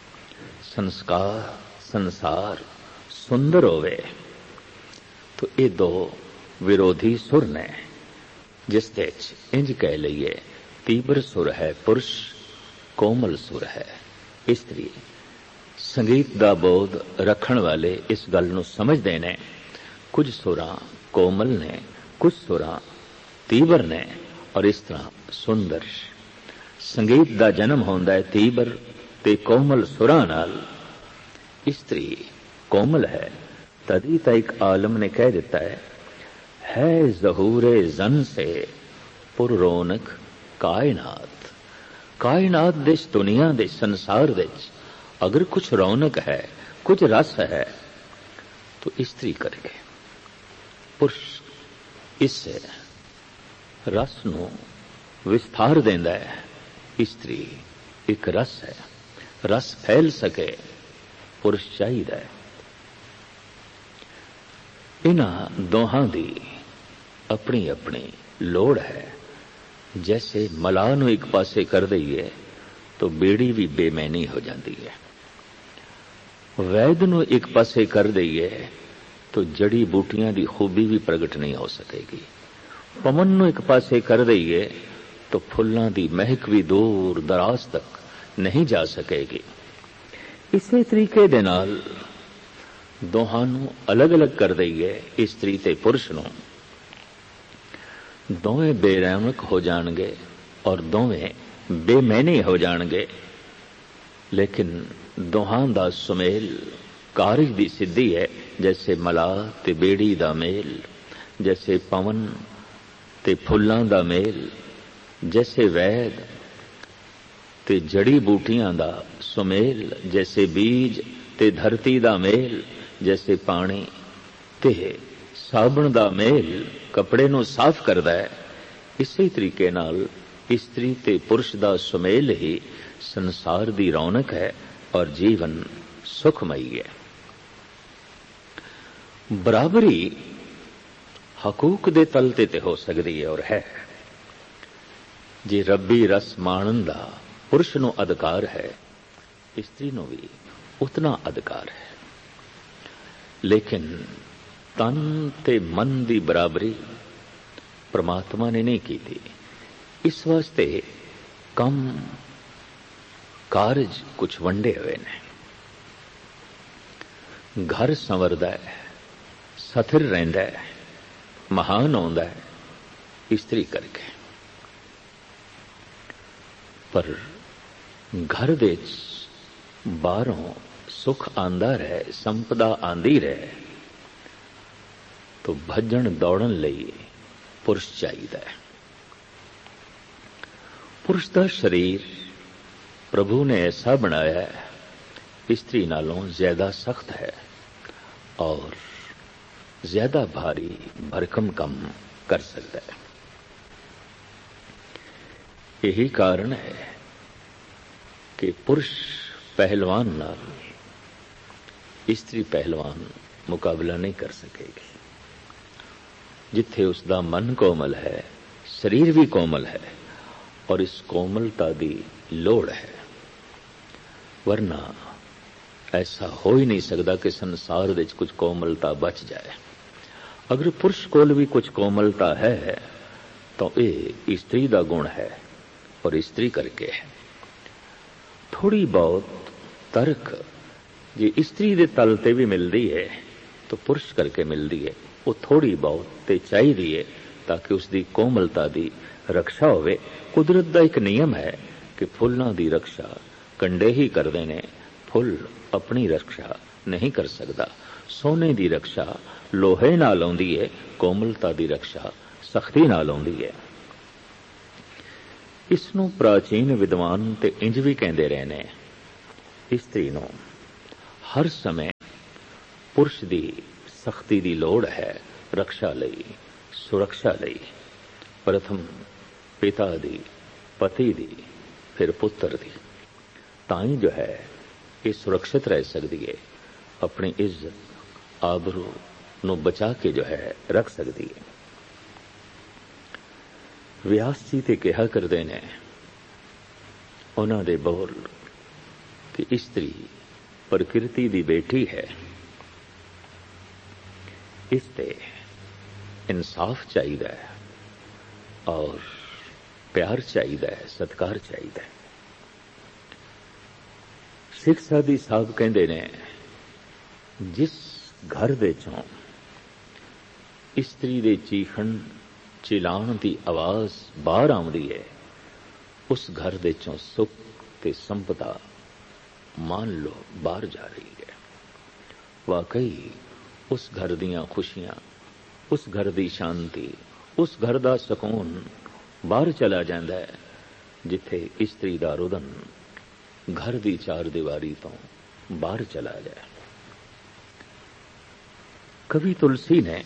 Speaker 2: संसार सुंदर होवे, तो ये दो विरोधी सुर ने, जिस दे इंज कह लईए तीव्र सुर है पुरुष, कोमल सुर है स्त्री। संगीत दा बोध रखण वाले इस गल नूं समझदे ने। कुछ सुरां कोमल ने, कुछ सुरां तीव्र ने, और इस तरह सुंदर संगीत दा जन्म होंदा है तीव्र ते कोमल सुरां नाल। स्त्री कोमल है, तदी ता एक आलम ने कह दिता है ज़हूरे जन से पुररौनक कायनात। कायनात दे दुनिया दे संसार दे अगर कुछ रौनक है, कुछ रस है, तो स्त्री करके। पुरुष इस रस नूं विस्तार देंदा है। स्त्री एक रस है, रस फैल सके पुरुष चाहिदा है। इन्हां दोहां दी अपनी अपनी लोड़ है। जैसे मलाह नूं एक पासे कर दईए तो बेड़ी भी बेमैनी हो जाती है। वैद नूं एक पासे कर दईए तो जड़ी बूटियां दी खूबी भी प्रगट नहीं हो सकेगी। पवन नूं एक पासे कर दईए तो फुल्लां दी महक भी दूर दराज तक नहीं जा सकेगी। इसे तरीके दे नाल दोहां नूं अलग अलग कर दईए, स्त्री ते पुरुष नूं, दोवें बेरौनक हो जाणगे और दोवें बेमैनी हो जाणगे। लेकिन दोहां दा सुमेल कारज दी सिद्धि है। जैसे मलाह ते बेड़ी दा मेल, जैसे पवन ते फुल्लां दा मेल, जैसे वैद ते जड़ी बूटियां दा सुमेल, जैसे बीज ते धरती दा मेल, जैसे पानी ते साबण दा मेल कपड़े नूं साफ करदा है। इसी तरीके नाल स्त्री ते पुरुष दा सुमेल ही संसार दी रौनक है और जीवन सुखमई है। बराबरी हकूक दे तल ते हो सकदी है और है। जे रब्बी रस माणन दा पुरुष नूं अधिकार है, स्त्री नूं भी उतना अधिकार है। लेकिन तन ते मन दी बराबरी परमात्मा ने नहीं की थी। इस वास्ते कम कारज कुछ वंडे हुए ने। घर संवरदा है, सथिर रहिंदा है, महान होंदा है स्त्री करके। पर घर दे बाहरों सुख आंदा रहे, संपदा आंदी रहे, तो भजन दौड़न लई पुरुष चाहिदा है। पुरुष दा शरीर प्रभु ने ऐसा बनाया है, स्त्री नालों ज्यादा सख्त है और ज्यादा भारी भरकम कम कर सकता है। यही कारण है कि पुरुष पहलवान नाल स्त्री पहलवान मुकाबला नहीं कर सकेगी। जिथे उसका मन कोमल है, शरीर भी कोमल है और इस कोमलता दी लोड़ है। वरना ऐसा हो ही नहीं सकता कि संसार विच कुछ कोमलता बच जाए। अगर पुरुष कोल भी कुछ कोमलता है तो ये स्त्री का गुण है और स्त्री करके है। थोड़ी बहुत तर्क जी स्त्री दे तल ते भी मिलती है तो पुरुष करके मिलती है। वो थोड़ी बहुत ते चाहिदी है ताकि उसकी कोमलता दी रक्षा होवे। कुदरत दा एक नियम है कि फुल्लां दी रक्षा कंडे ही करदे ने, फुल अपनी रक्षा नहीं कर सकता। सोने दी रक्षा लोहे नाल आउंदी है, कोमलता दी रक्षा सख्ती नाल आउंदी है। ਇਸ ਨੂੰ ਪ੍ਰਾਚੀਨ ਵਿਦਵਾਨ ਤੇ ਇੰਜ ਵੀ ਕਹਿੰਦੇ ਰਹੇ ਨੇ, ਇਸਤਰੀ ਨੂੰ ਹਰ ਸਮੇਂ ਪੁਰਸ਼ ਦੀ ਸਖਤੀ ਦੀ ਲੋੜ ਹੈ ਰਕਸ਼ਾ ਲਈ, ਸੁਰੱਖਿਆ ਲਈ। ਪ੍ਰਥਮ ਪਿਤਾ ਦੀ, ਪਤੀ ਦੀ, ਫਿਰ ਪੁੱਤਰ ਦੀ, ਤਾਂ ਹੀ ਜੋ ਹੈ ਇਹ ਸੁਰੱਖਿਅਤ ਰਹਿ ਸਕਦੀ ਹੈ, ਆਪਣੀ ਇੱਜ਼ਤ ਆਬਰੂ ਨੂੰ ਬਚਾ ਕੇ ਜੋ ਹੈ ਰੱਖ ਸਕਦੀ ਹੈ। ਵਿਆਸ ਜੀ ਤੇ ਕਿਹਾ ਕਰਦੇ ਨੇ ਉਹਨਾਂ ਦੇ ਬੋਲ ਕਿ ਇਸਤਰੀ ਪ੍ਰਕਿਰਤੀ ਦੀ ਬੇਟੀ ਹੈ, ਇਸ ਤੇ ਇਨਸਾਫ ਚਾਹੀਦਾ ਹੈ ਔਰ ਪਿਆਰ ਚਾਹੀਦਾ ਹੈ, ਸਤਿਕਾਰ ਚਾਹੀਦਾ ਹੈ। ਸਿੱਖ ਸਾਧੀ ਸਾਹਿਬ ਕਹਿੰਦੇ ਨੇ ਜਿਸ ਘਰ ਦੇ ਚੋਂ ਇਸਤਰੀ ਦੇ ਚੀਖਣ ਚਿਲਾਉਣ ਦੀ ਆਵਾਜ਼ ਬਾਹਰ ਆਉਂਦੀ ਹੈ, ਉਸ ਘਰ ਦੇ ਚੋਂ ਸੁੱਖ ਤੇ ਸੰਪਦਾ ਮੰਨ ਲਓ ਬਾਹਰ ਜਾ ਰਹੀ ਹੈ। ਵਾਕਈ ਉਸ ਘਰ ਦੀਆਂ ਖੁਸ਼ੀਆਂ, ਉਸ ਘਰ ਦੀ ਸ਼ਾਂਤੀ, ਉਸ ਘਰ ਦਾ ਸਕੂਨ ਬਾਹਰ ਚਲਾ ਜਾਂਦਾ ਹੈ ਜਿੱਥੇ ਇਸਤਰੀ ਦਾ ਰੁਦਨ ਘਰ ਦੀ ਚਾਰ ਦੀਵਾਰੀ ਤੋਂ ਬਾਹਰ ਚਲਾ ਜਾਏ। ਕਵੀ ਤੁਲਸੀ ਨੇ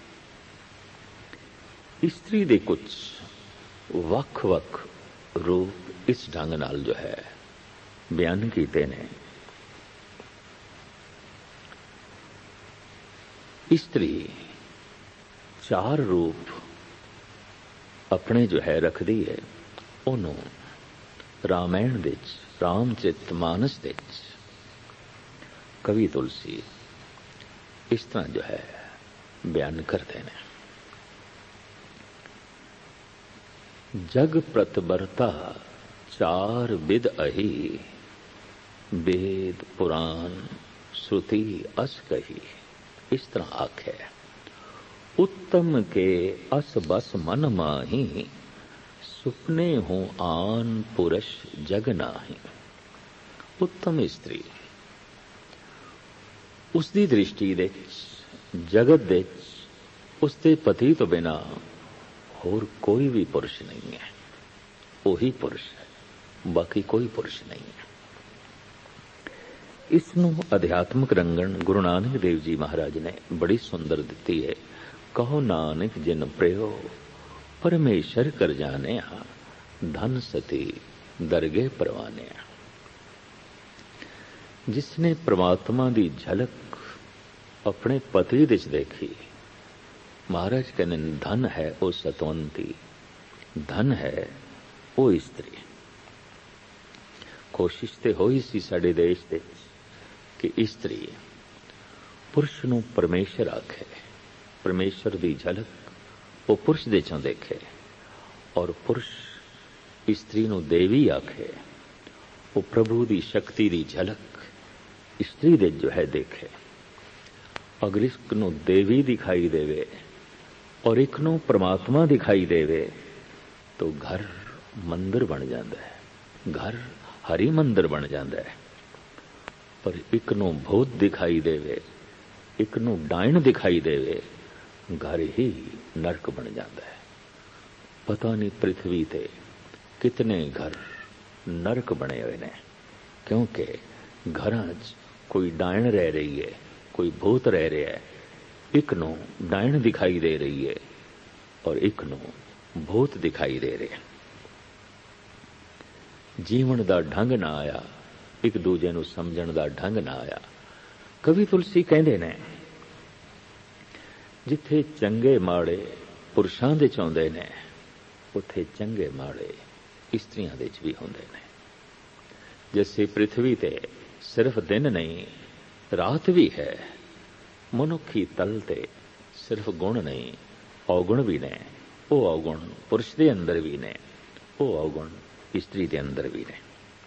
Speaker 2: ਇਸਤਰੀ ਦੇ ਕੁਝ ਵੱਖ-ਵੱਖ ਰੂਪ ਇਸ ਢੰਗ ਨਾਲ ਜੋ ਹੈ ਬਿਆਨ ਕੀਤੇ ਨੇ। ਇਸਤਰੀ ਚਾਰ ਰੂਪ ਆਪਣੇ ਜੋ ਹੈ ਰੱਖਦੀ ਹੈ। ਉਹਨੂੰ ਰਾਮਾਇਣ ਵਿੱਚ, ਰਾਮਚਰਿਤ ਮਾਨਸ ਵਿੱਚ ਕਵੀ ਤੁਲਸੀ ਇਸ ਤਰ੍ਹਾਂ ਜੋ ਹੈ ਬਿਆਨ ਕਰਦੇ ਨੇ। ਜਗ ਪ੍ਰਤਬਰਤਾ ਚਾਰ ਵਿਦ ਅਹੀ, वेद पुराण श्रुति अस कही। इस तरह आखे उत्तम के अस बस मन माही, सुपने हो आन पुरुष जग नाही। उत्तम इस्त्री उसकी दृष्टि दे जगत दे उसके पति तो बिना होर कोई भी पुरुष नहीं है। वही पुरुष है, बाकी कोई पुरुष नहीं है। इसनू अध्यात्मक रंगन गुरु नानक देव जी महाराज ने बड़ी सुंदर दिती है। कहो नानक जिन प्रयो परमेश्वर कर जाने, धन सती दरगे परवाने। जिसने परमात्मा की झलक अपने पति विच देखी, महाराज कहने धन है वो सतवंती, धन है वो स्त्री। कोशिश तो होई सी साडे देश दे कि स्त्री पुरुष नू परमेश्वर आखे, परमेश्वर की झलक वो पुरुष दे चों देखे, और पुरुष स्त्री नू देवी आखे, वो प्रभु की शक्ति की झलक स्त्री दे जो है देखे। अगर एक नू देवी दिखाई देवे और एक नू परमात्मा दिखाई देवे तो घर मंदिर बन जाता है, घर हरि मंदिर बन जाता है। पर एक नू भूत दिखाई देवे, एक नू डायन दिखाई देवे, घर ही नरक बन जाता है। पता नहीं पृथ्वी ते कितने घर नरक बने हुए ने, क्योंकि घरां च कोई डायन रह रही है, कोई भूत रह रहा है। एक नू डायन दिखाई दे रही है और एक नू भूत दिखाई दे रहे हैं। जीवन दा ढंग ना आया, एक दूजे नू समझण दा ढंग ना आया। कवि तुलसी कहंदे ने जिथे चंगे माड़े पुरुषां दे चाहुंदे ने, उथे चंगे माड़े स्त्रियां दे च भी हुंदे ने। जैसे पृथ्वी ते सिर्फ दिन नहीं रात भी है, मनुखी तल ते सिर्फ गुण नहीं अवगुण भी ने। वो अवगुण पुरुष दे अंदर भी ने, वो अवगुण स्त्री दे अंदर भी ने।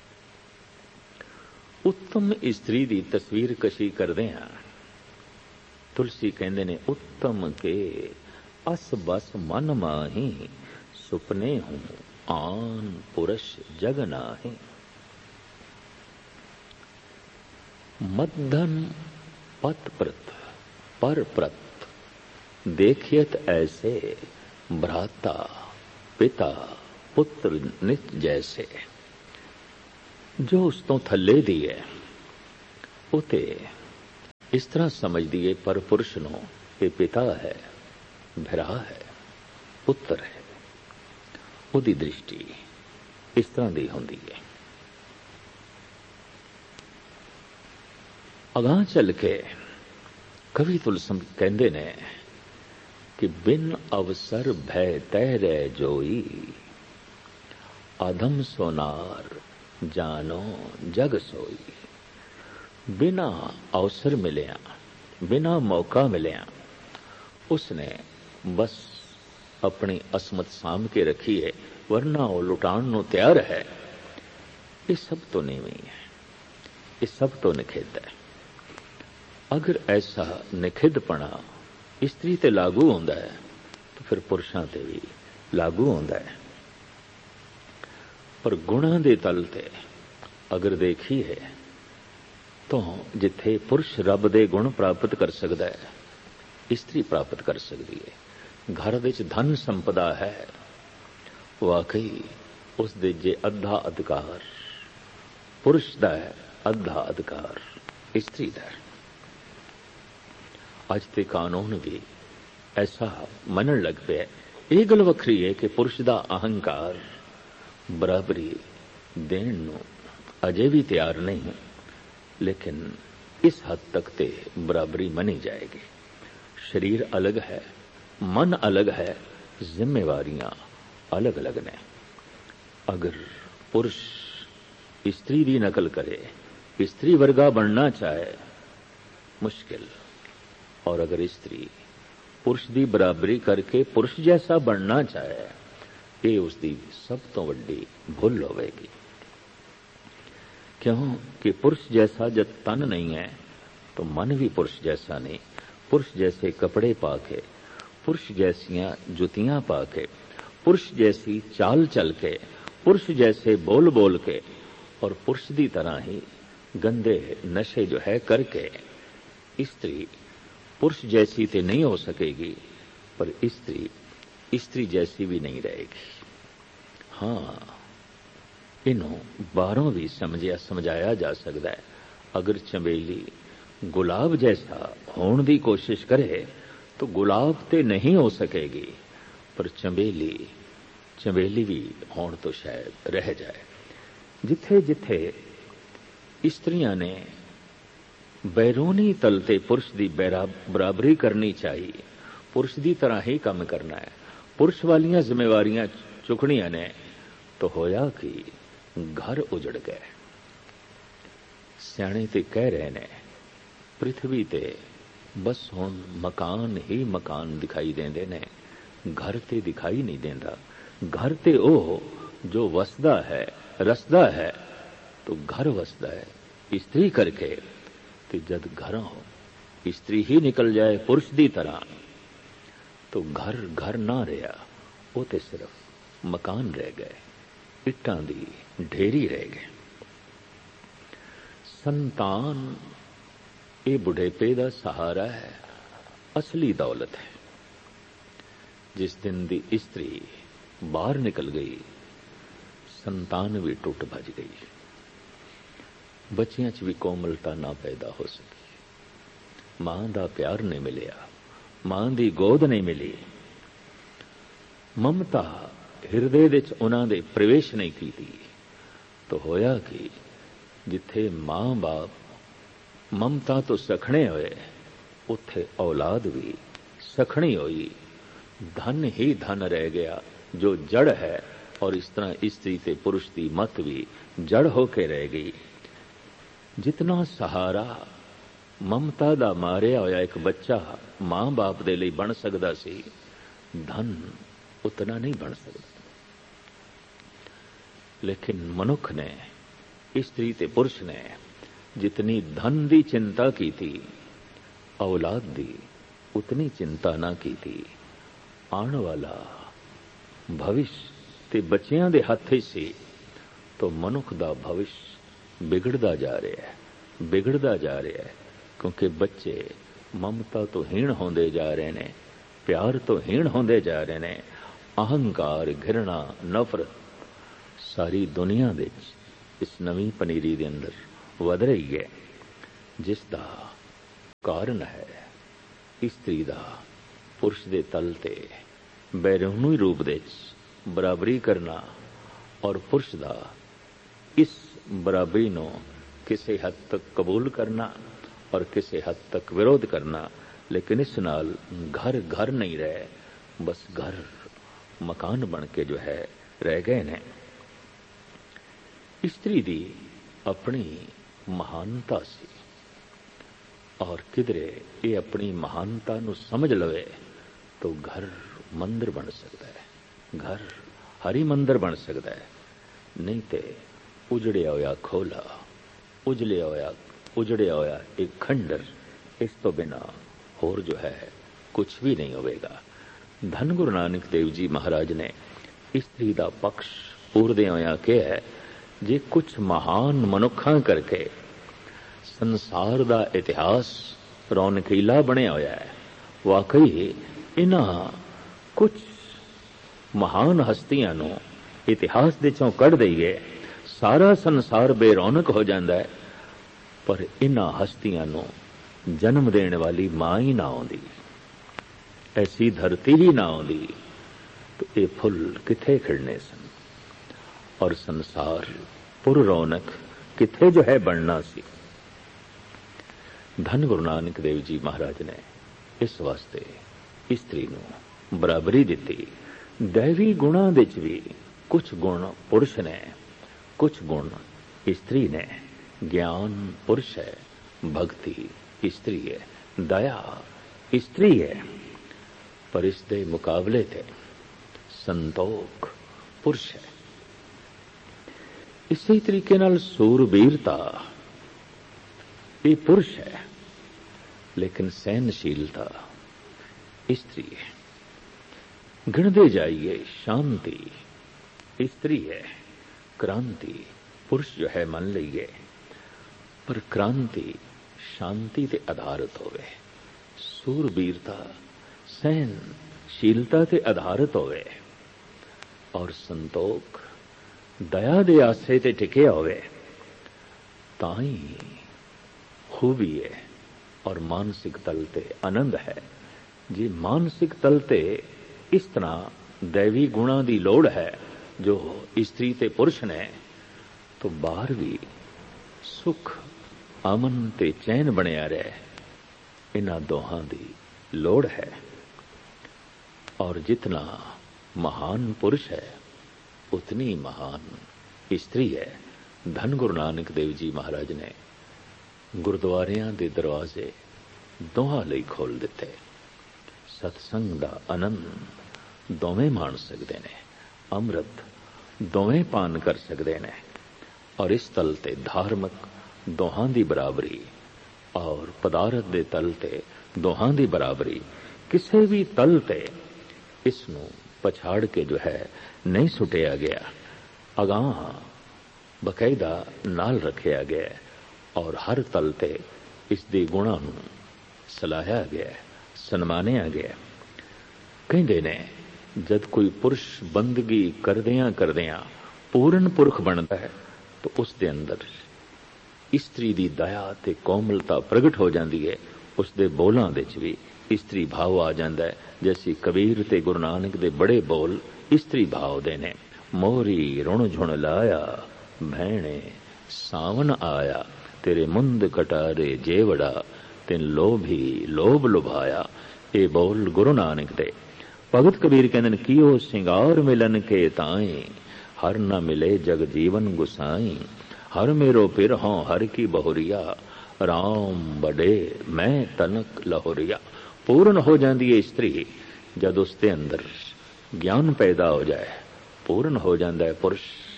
Speaker 2: उत्तम स्त्री दी तस्वीर कशी करदे हां। तुलसी कहंदे ने उत्तम के अस बस मन माही, सुपने हूं आन पुरुष जग नाही। मद्धम पत प्रत पर प्रत, देखियत ऐसे भ्राता पिता ਪੁੱਤਰ ਨਿਤ ਜੈਸੇ। ਜੋ ਉਸ ਤੋਂ ਥੱਲੇ ਦੀ ਹੈ ਉਹ ਤੇ ਇਸ ਤਰ੍ਹਾਂ ਸਮਝਦੀ ਹੈ, ਪਰ ਪੁਰਸ਼ ਨੂੰ ਇਹ ਪਿਤਾ ਹੈ, ਭਰਾ ਹੈ, ਪੁੱਤਰ ਹੈ। ਉਹਦੀ ਦ੍ਰਿਸ਼ਟੀ ਇਸ ਤਰ੍ਹਾਂ ਦੀ ਹੁੰਦੀ ਹੈ। ਅਗਾਂਹ ਚੱਲ ਕੇ ਕਵੀ ਤੁਲਸਮ ਕਹਿੰਦੇ ਨੇ ਕਿ ਬਿਨ ਅਵਸਰ ਭੈ ਤੈ ਰਹਿ ਜੋਈ, ਆਦਮ ਸੋਨਾਰ ਜਾਨੋ ਜਗ ਸੋਈ। ਬਿਨਾ ਅਵਸਰ ਮਿਲਿਆ, ਬਿਨਾ ਮੌਕਾ ਮਿਲਿਆ, ਉਸਨੇ ਬਸ ਆਪਣੀ ਅਸਮਤ ਸਾਂਭ ਕੇ ਰੱਖੀ ਹੈ, ਵਰਨਾ ਉਹ ਲੁਟਾਉਣ ਨੂੰ ਤਿਆਰ ਹੈ। ਇਹ ਸਭ ਤੋਂ ਨੀਵੀਂ ਹੈ, ਇਹ ਸਭ ਤੋਂ ਨਿਖਿੱਧ ਹੈ। ਅਗਰ ਐਸਾ ਨਿਖਿੱਧਪਣਾ ਇਸਤਰੀ ਤੇ ਲਾਗੂ ਹੁੰਦਾ ਹੈ ਤਾਂ ਫਿਰ ਪੁਰਸ਼ਾਂ ਤੇ ਵੀ ਲਾਗੂ ਹੁੰਦਾ ਹੈ। ਪਰ ਗੁਣਾਂ ਦੇ ਤਲ ਤੇ ਅਗਰ ਦੇਖੀਏ ਤਾਂ ਜਿੱਥੇ ਪੁਰਸ਼ ਰੱਬ ਦੇ ਗੁਣ ਪ੍ਰਾਪਤ ਕਰ ਸਕਦਾ ਹੈ, ਇਸਤਰੀ ਪ੍ਰਾਪਤ ਕਰ ਸਕਦੀ ਹੈ। ਘਰ ਵਿੱਚ ਧਨ ਸੰਪਦਾ ਹੈ, ਵਾਕਈ ਉਸ ਦੇ ਜੇ ਅੱਧਾ ਅਧਿਕਾਰ ਪੁਰਸ਼ ਦਾ ਹੈ, ਅੱਧਾ ਅਧਿਕਾਰ ਇਸਤਰੀ ਦਾ ਹੈ। ਅੱਜ ਤੇ ਕਾਨੂੰਨ ਵੀ ਐਸਾ ਮੰਨਣ ਲੱਗ ਪਿਆ। ਇਹ ਗੱਲ ਵੱਖਰੀ ਹੈ ਕਿ ਪੁਰਸ਼ ਦਾ ਅਹੰਕਾਰ ਬਰਾਬਰੀ ਦੇਣ ਨੂੰ ਅਜੇ ਵੀ ਤਿਆਰ ਨਹੀਂ, ਲੇਕਿਨ ਇਸ ਹੱਦ ਤੱਕ ਤੇ ਬਰਾਬਰੀ ਮੰਨੀ ਜਾਏਗੀ। ਸਰੀਰ ਅਲੱਗ ਹੈ, ਮਨ ਅਲੱਗ ਹੈ, ਜ਼ਿੰਮੇਵਾਰੀਆਂ ਅਲੱਗ ਅਲੱਗ ਨੇ। ਅਗਰ ਪੁਰਸ਼ ਇਸਤਰੀ ਦੀ ਨਕਲ ਕਰੇ, ਇਸਤਰੀ ਵਰਗਾ ਬਣਨਾ ਚਾਹੇ, ਮੁਸ਼ਕਿਲ। और अगर स्त्री पुरुष की बराबरी करके पुरुष जैसा बनना चाहे, ये उसकी सब तो वड्डी भुल होगी। क्यों कि पुरुष जैसा जब तन नहीं है तो मन भी पुरुष जैसा नहीं। पुरुष जैसे कपड़े पाके, पुरुष जैसियां जुतियां पाके, पुरुष जैसी चाल चल के, पुरुष जैसे बोल बोल के और पुरुष की तरह ही गंदे नशे जो है करके स्त्री पुरुष जैसी तो नहीं हो सकेगी, पर स्त्री जैसी भी नहीं रहेगी। हाँ, इन्हों बारों भी समझाया जा सकता है। अगर चंबेली गुलाब जैसा होने की कोशिश करे तो गुलाब ते नहीं हो सकेगी, पर चंबेली भी होने तो शायद रह जाए। जिथे जिथे स्त्रियां ने बैरूनी तल ते पुरुष की बराबरी करनी चाहिए, पुरुष की तरह ही काम करना है, पुरुष वालियां जिम्मेवारियां चुकनियां ने, तो होया कि घर उजड़ गए। सियाणे ते कह रहे ने पृथ्वी ते बस हुण मकान ही मकान दिखाई देंदे ने, घर ते दिखाई नहीं देंदा। घर ते ओ जो वसदा है, रसदा है, तो घर वसदा है स्त्री करके। जद घरों स्त्री ही निकल जाए पुरुष की तरह तो घर घर ना रहा, वो तो सिर्फ मकान रह गए, इट्टां दी ढेरी रह गए। संतान ये बुढ़ेपे का सहारा है, असली दौलत है। जिस दिन दी स्त्री बाहर निकल गई, संतान भी टुट भज गई, बच्चियां च भी कोमलता ना पैदा हो सकी, मां दा प्यार नहीं मिलिया, मां दी गोद नहीं मिली, ममता हिरदे विच उन्हां दे प्रवेश नहीं कीती। तो होया कि जिथे मां बाप ममता तो सखणे होए, उत्थे औलाद भी सखणी होई। धन ही धन रह गया जो जड़ है, और इस तरह स्त्री ते पुरुष की मत भी जड़ होके रह गई। जितना सहारा ममता दा मारिया होया एक बच्चा मां बाप दे लई बन सकदा सी, धन उतना नहीं बन सकता। लेकिन मनुख ने, स्त्री ते पुरुष ने जितनी धन दी चिंता की थी, औलाद दी उतनी चिंता ना की थी। आने वाला भविष्य ते बच्चियां दे हत्थ ही सी, तो मनुख दा भविष्य बिगड़ता जा रहा है, बिगड़ता जा रहा है, क्योंकि बच्चे ममता तो हीण होंदे जा रहे ने, प्यार तो हीण होंदे जा रहे ने। अहंकार, घृणा, नफरत ਸਾਰੀ ਦੁਨੀਆ ਵਿੱਚ ਇਸ ਨਵੀਂ ਪਨੀਰੀ ਦੇ ਅੰਦਰ ਵਧ ਰਹੀ ਹੈ, ਜਿਸ ਦਾ ਕਾਰਨ ਹੈ ਇਸਤਰੀ ਦਾ ਪੁਰਸ਼ ਦੇ ਤਲ ਤੇ ਬੈਰੂਨੀ ਰੂਪ ਦੇ ਵਿੱਚ ਬਰਾਬਰੀ ਕਰਨਾ ਔਰ ਪੁਰਸ਼ ਦਾ ਇਸ ਬਰਾਬਰੀ ਨੂੰ ਕਿਸੇ ਹੱਦ ਤੱਕ ਕਬੂਲ ਕਰਨਾ ਔਰ ਕਿਸੇ ਹੱਦ ਤੱਕ ਵਿਰੋਧ ਕਰਨਾ। ਲੇਕਿਨ ਇਸ ਨਾਲ ਘਰ ਘਰ ਨਹੀਂ ਰਹੇ, ਬਸ ਘਰ ਮਕਾਨ ਬਣ ਕੇ ਜੋ ਹੈ ਰਹਿ ਗਏ ਨੇ। ਇਸਤਰੀ ਦੀ ਆਪਣੀ ਮਹਾਨਤਾ ਸੀ ਔਰ ਕਿਧਰੇ ਇਹ ਆਪਣੀ ਮਹਾਨਤਾ ਨੂੰ ਸਮਝ ਲਵੇ ਤਾਂ ਘਰ ਮੰਦਰ ਬਣ ਸਕਦਾ ਹੈ, ਘਰ ਹਰੀ ਮੰਦਰ ਬਣ ਸਕਦਾ ਹੈ। ਨਹੀਂ ਤੇ ਉਜੜਿਆ ਹੋਇਆ ਖੋਲਾ, ਉਜੜਿਆ ਹੋਇਆ ਇੱਕ ਖੰਡਰ, ਇਸ ਤੋਂ ਬਿਨਾ ਹੋਰ ਜੋ ਹੈ ਕੁਝ ਵੀ ਨਹੀਂ ਹੋਵੇਗਾ। ਧੰਨ ਗੁਰੂ ਨਾਨਕ ਦੇਵ ਜੀ ਮਹਾਰਾਜ ਨੇ ਇਸਤਰੀ ਦਾ ਪਕਸ਼ ਪੂਰਦਿਆਂ ਹੋਇਆਂ ਕਿਹਾ ਹੈ, ਜੇ ਕੁਝ ਮਹਾਨ ਮਨੁੱਖਾਂ ਕਰਕੇ ਸੰਸਾਰ ਦਾ ਇਤਿਹਾਸ ਰੌਣਕੀਲਾ ਬਣਿਆ ਹੋਇਆ ਹੈ, ਵਾਕਈ ਇਹਨਾਂ ਕੁਝ ਮਹਾਨ ਹਸਤੀਆਂ ਨੂੰ ਇਤਿਹਾਸ ਦੇ ਚੋਂ ਕੱਢ ਦਈਏ, ਸਾਰਾ ਸੰਸਾਰ ਬੇਰੌਣਕ ਹੋ ਜਾਂਦਾ ਹੈ। ਪਰ ਇਹਨਾਂ ਹਸਤੀਆਂ ਨੂੰ ਜਨਮ ਦੇਣ ਵਾਲੀ ਮਾਂ ਹੀ ਨਾ ਆਉਂਦੀ, ਐਸੀ ਧਰਤੀ ਹੀ ਨਾ ਆਉਂਦੀ, ਤਾਂ ਇਹ ਫੁੱਲ ਕਿੱਥੇ ਖਿੜਨੇ ਸਨ ਔਰ ਸੰਸਾਰ ਪੁਰ ਰੌਣਕ ਕਿੱਥੇ ਜੋ ਹੈ ਬਣਨਾ ਸੀ। ਧੰਨ ਗੁਰੂ ਨਾਨਕ ਦੇਵ ਜੀ ਮਹਾਰਾਜ ਨੇ ਇਸ ਵਾਸਤੇ ਇਸਤਰੀ ਨੂੰ ਬਰਾਬਰੀ ਦਿੱਤੀ। ਦੈਵੀ ਗੁਣਾਂ ਵਿੱਚ ਵੀ ਕੁਝ ਗੁਣ ਪੁਰਸ਼ ਨੇ, ਕੁਝ ਗੁਣ ਇਸਤਰੀ ਨੇ। ਗਿਆਨ ਪੁਰਸ਼ ਹੈ, ਭਗਤੀ ਇਸਤਰੀ ਹੈ, ਦਇਆ ਇਸਤਰੀ ਹੈ। ਪਰ ਇਸ ਦੇ ਮੁਕਾਬਲੇ ਤੇ ਸੰਤੋਖ ਪੁਰਸ਼ ਹੈ। ਇਸੇ ਤਰੀਕੇ ਨਾਲ ਸੂਰਬੀਰਤਾ ਇਹ ਪੁਰਸ਼ ਹੈ, ਲੇਕਿਨ ਸਹਿਨਸ਼ੀਲਤਾ ਇਸਤਰੀ ਹੈ। ਗਿਣਦੇ ਜਾਈਏ, ਸ਼ਾਂਤੀ ਇਸਤਰੀ ਹੈ, क्रांति पुरुष जो है मन लीए, पर क्रांति शांति ते आधारित होवे, सूरबीरता सहनशीलता ते आधारित होवे और संतोख दया दे आसरे ते टिके होवे, ताई खूबी है और मानसिक तल ते आनंद है। जी मानसिक तल ते इस तरह दैवी गुणा दी लोड़ है जो स्त्री ते पुरुष ने, तो बाहर भी सुख अमन ते चैन बनिया रहे, इन्हां दोहां दी लोड़ है। और जितना महान पुरुष है उतनी महान स्त्री है। धन गुरु नानक देव जी महाराज ने गुरुद्वारियां दे दरवाजे दोहां लई खोल दिते। सत्संग दा आनंद दोवें माण सकदे ने, अमृत दोवें पान कर सकते हैं और इस तल ते धार्मिक दोहां दी बराबरी और पदार्थ दे तल ते दोहां दी बराबरी किसी भी तल ते इसनूं पछाड़ के जो है नहीं सुटिया गया, अगाह बकायदा नाल रखिया गया और हर तल ते इस दे गुणां नूं सलाहिया गया, सन्मानिया गया। कहंदे ने जब कोई पुरुष बंदगी करदियां करदियां पूर्ण पुरख बनता है तो उसके अंदर स्त्री दी दया ते कोमलता प्रगट हो जाती है। उसके बोलों विच भी स्त्री भाव आ जाता है। जैसी कबीर ते गुरु नानक दे बड़े बोल स्त्री भाव दे ने। मोरी रुण झुण लाया भैणे सावन आया, तेरे मुंद कटारे जेवड़ा तिन लोभी लोभ लुभाया। ये बोल गुरु नानक दे। भगत कबीर कहते कियो सिंगार मिलन के ताई, हर न मिले जग जीवन गुसाई। हर मेरो पिर हों हर की बहुरिया, राम बड़े मैं तनक लहोरिया। पूर्ण हो जाती है स्त्री जब उसके अंदर ज्ञान पैदा हो जाए, पूर्ण हो जाता है पुरुष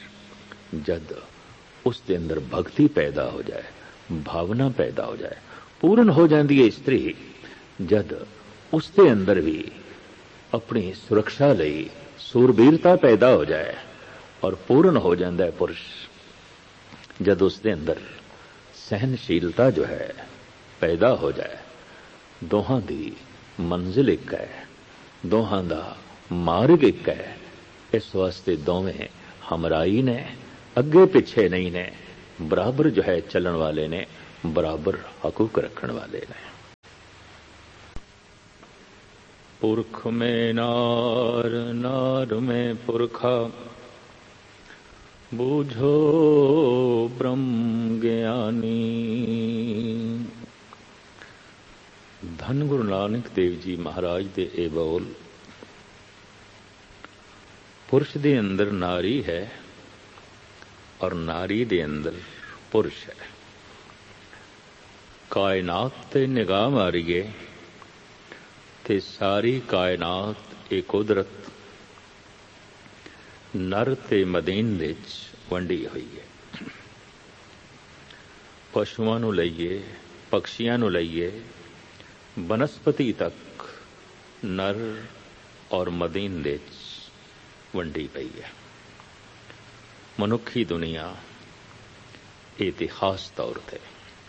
Speaker 2: जद उसके अंदर भक्ति पैदा हो जाए, भावना पैदा हो जाए। पूर्ण हो जाती है स्त्री जद उसके अंदर भी अपनी सुरक्षा लई सूरबीरता पैदा हो जाए और पूर्ण हो जाता है पुरुष जद उसके अंदर सहनशीलता जो है पैदा हो जाए। दोहां दी मंजिल एक है, दोहां दा मार्ग एक है। इस वास्ते दोवें हमराई ने, अगे पिछे नहीं ने, बराबर जो है चलन वाले ने, बराबर हकूक रखण वाले ने। पुरख में नार, नार में पुरखा, बूझो ब्रह्म ज्ञानी। धन गुरु नानक देव जी महाराज दे ए बोल। पुरुष दे अंदर नारी है और नारी दे अंदर पुरुष है। कायनात ते निगाह मारीए ते सारी कायनात ए कुदरत नर ते मदीन दे च वंडी हुई है। पशुआं नूं लईए, पक्षियां नूं लईए, बनस्पति तक नर और मदीन दे च वंडी पई है। मनुखी दुनिया इतिहास तौर ते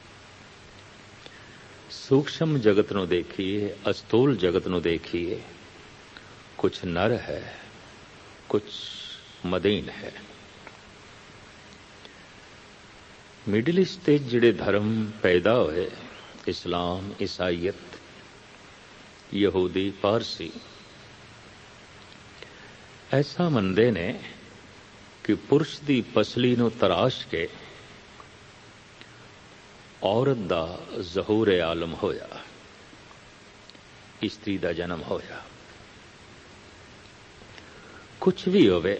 Speaker 2: सूक्ष्म जगत नूं देखिए, अस्थूल जगत नूं देखिए, कुछ नर है, कुछ मदीन है। मिडिल ईस्ट ते जिहड़े धर्म पैदा होए, इस्लाम, ईसाईयत, यहूदी, पारसी, ऐसा मनदे ने कि पुरुष दी पसली नूं तराश के औरत दा ज़हूर आलम होया, इस्त्री दा जन्म होया। कुछ भी होवे,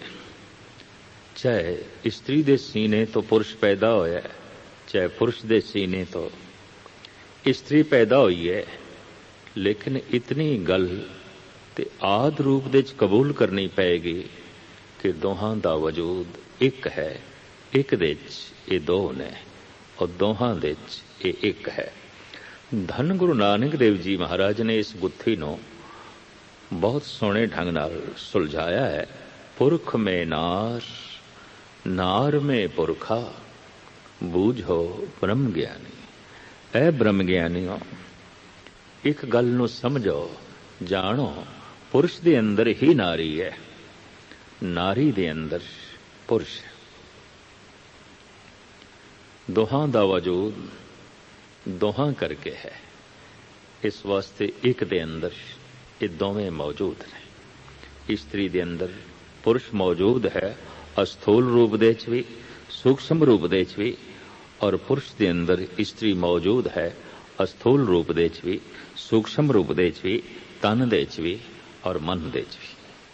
Speaker 2: चाहे स्त्री दे सीने तो पुरुष पैदा होया, चाहे पुरुष दे सीने तो स्त्री पैदा हुई है, लेकिन इतनी गल ते आद रूप दे च कबूल करनी पैगी कि दोहां दा वजूद एक है, एक दे च ये दो ने और दोहां दे च ये एक है। धन गुरु नानक देव जी महाराज ने इस गुत्थी नूं बहुत सोहणे ढंग नाल सुलझाया है। पुरख में नार, नार में पुरखा, बूझो ब्रह्म ज्ञानी। ऐ ब्रह्म ज्ञानियों, एक गल नूं समझो, जानो, पुरुष दे अंदर ही नारी है, नारी दे अंदर पुरुष है। दोहां दा वजूद दोहां करके है, इस वास्ते एक दे अंदर ये दोवें मौजूद ने। स्त्री दे अंदर पुरुष मौजूद है, अस्थूल रूप दे च भी, सूक्ष्म रूप दे च भी, और पुरुष दे अंदर स्त्री मौजूद है, अस्थूल रूप दे च भी, सूक्ष्म रूप दे च भी, तन दे च भी और मन दे च भी।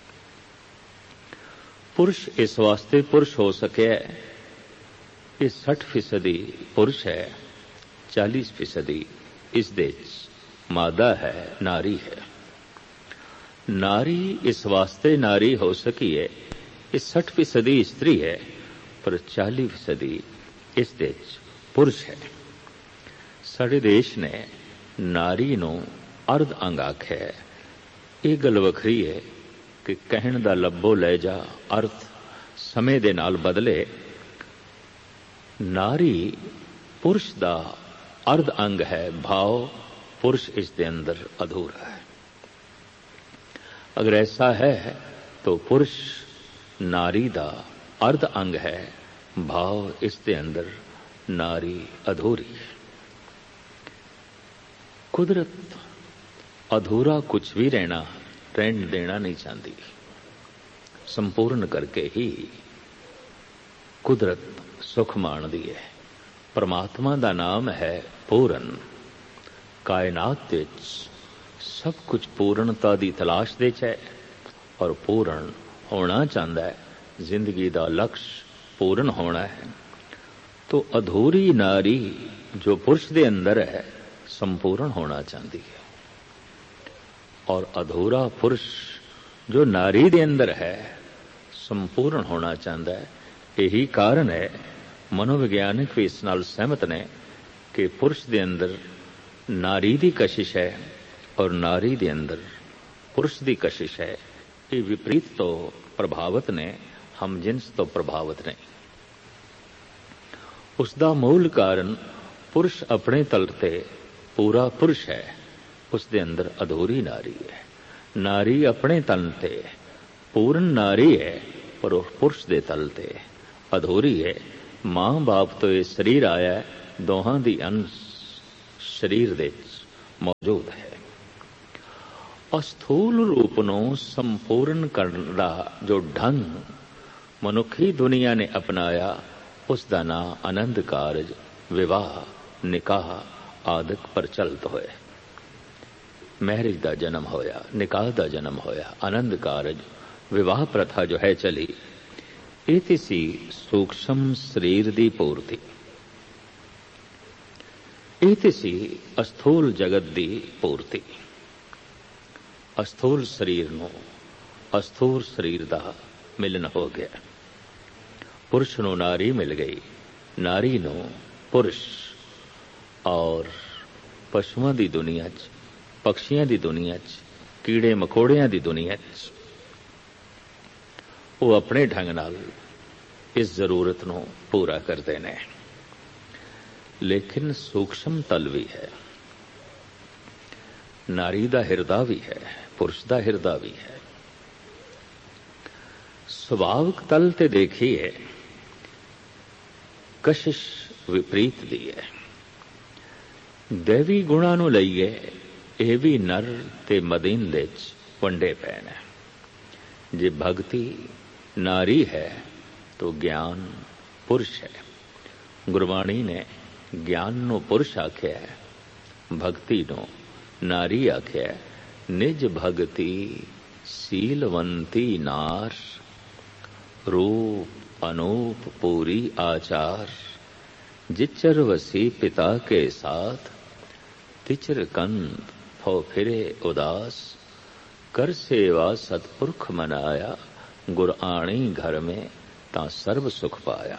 Speaker 2: पुरुष इस वास्ते पुरुष हो सके, ये 60% पुरुष है, 40% इस दे च मादा है, नारी है। नारी इस वास्ते नारी हो सकी है, ये 60% स्त्री है, पर 40% इस दे च पुरुष है। साडे देश ने नारी नूं अर्ध अंग आख्या है। ये गल वखरी है कि कहण दा लब्बो ले जा अर्थ समय दे नाल बदले। नारी पुरुष दा अर्ध अंग है, भाव पुरुष इस दे अंदर अधूरा है। अगर ऐसा है तो पुरुष नारी दा अर्ध अंग है, भाव इस दे अंदर नारी अधूरी है। कुदरत अधूरा कुछ भी रहन देना नहीं चाहती, संपूर्ण करके ही कुदरत सुख माणदी है। परमात्मा दा नाम है पूर्ण। कायनात विच सब कुछ पूर्णता दी तलाश दे च है और पूर्ण होना चाहता है। जिंदगी दा लक्ष्य पूर्ण होना है। तो अधूरी नारी जो पुरुष दे अंदर है संपूर्ण होना चाहती है, और अधूरा पुरुष जो नारी दे अंदर है संपूर्ण होना चाहता है। यही कारण है, मनोविज्ञानिक भी इस नाल सहमत ने कि पुरुष दे अंदर नारी दी कशिश है और नारी दे अंदर पुरुष दी कशिश है। ये विपरीत तो प्रभावित ने, हम जिन्स तो प्रभावित नहीं। उसका मूल कारण पुरुष अपने तल ते पूरा पुरुष है, उसके अंदर अधूरी नारी है। नारी अपने तन ते पूर्ण नारी है, पर वो पुरुष दे तल ते अधूरी है। मां बाप तो ये शरीर आया है, दोहां दी अंश शरीर दे मौजूद है। अस्थूल रूप ਨੂੰ ਸੰਪੂਰਨ ਕਰਨ ਦਾ ਜੋ ਢੰਗ ਮਨੁੱਖੀ ਦੁਨੀਆ ਨੇ ਅਪਣਾਇਆ, ਉਸ ਦਾ ਨਾਂ ਆਨੰਦ ਕਾਰਜ, ਵਿਵਾਹ, ਨਿਕਾਹ ਆਦਿਕ ਪ੍ਰਚਲਿਤ ਹੋਏ। ਮੈਰਿਜ ਦਾ ਜਨਮ ਹੋਇਆ, ਨਿਕਾਹ ਦਾ ਜਨਮ ਹੋਇਆ, ਆਨੰਦ ਕਾਰਜ, ਵਿਵਾਹ ਪ੍ਰਥਾ ਜੋ ਹੈ ਚਲੀ, ਇਹ ਤੇ ਸੀ ਸੂਖਸ਼ਮ ਸਰੀਰ ਦੀ ਪੂਰਤੀ। ਇਹ ਤੇ ਸੀ ਅਸਥੂਲ ਜਗਤ ਦੀ ਪੂਰਤੀ। ਅਸਥੂਲ ਸਰੀਰ ਨੂੰ ਅਸਥੂਲ ਸਰੀਰ ਦਾ ਮਿਲਨ ਹੋ ਗਿਆ। ਪੁਰਸ਼ ਨੂੰ ਨਾਰੀ ਮਿਲ ਗਈ, ਨਾਰੀ ਨੂੰ ਪੁਰਸ਼। ਔਰ ਪਸ਼ੂਆਂ ਦੀ ਦੁਨੀਆ 'ਚ, ਪਕਸ਼ੀਆਂ ਦੀ ਦੁਨੀਆ 'ਚ, ਕੀੜੇ ਮਕੌੜਿਆਂ ਦੀ ਦੁਨੀਆ 'ਚ ਉਹ ਆਪਣੇ ਢੰਗ ਨਾਲ ਇਸ ਜ਼ਰੂਰਤ ਨੂੰ ਪੂਰਾ ਕਰਦੇ ਨੇ। ਲੇਕਿਨ ਸੂਖਸ਼ਮ ਤਲ ਵੀ ਹੈ, ਨਾਰੀ ਦਾ ਹਿਰਦਾ ਵੀ ਹੈ, ਪੁਰਸ਼ ਦਾ ਹਿਰਦਾ ਵੀ ਹੈ। ਸੁਭਾਵਿਕ ਤਲ ਤੇ ਦੇਖੀਏ ਕਸ਼ਿਸ਼ ਵਿਪਰੀਤ ਦੀ ਹੈ। ਦੇਵੀ ਗੁਣਾਂ ਨੂੰ ਲਈਏ, ਇਹ ਵੀ ਨਰ ਤੇ ਮਦੀਨ ਦੇ 'ਚ ਵੰਡੇ ਪਏ ਨੇ। ਜੇ ਭਗਤੀ ਨਾਰੀ ਹੈ ਤਾਂ ਗਿਆਨ ਪੁਰਸ਼ ਹੈ। ਗੁਰਬਾਣੀ ਨੇ ਗਿਆਨ ਨੂੰ ਪੁਰਸ਼ ਆਖਿਆ, ਭਗਤੀ ਨੂੰ ਨਾਰੀ ਆਖਿਆ। ਨਿਜ ਭਗਤੀ ਸੀਲਵੰਤੀ ਨਾਰ, रूप अनूप पूरी आचार। जिचर वसी पिता के साथ, तिचर कंद हो फिरे उदास। कर सेवा सतपुरख मनाया, गुर आणी घर में ता सर्व सुख पाया।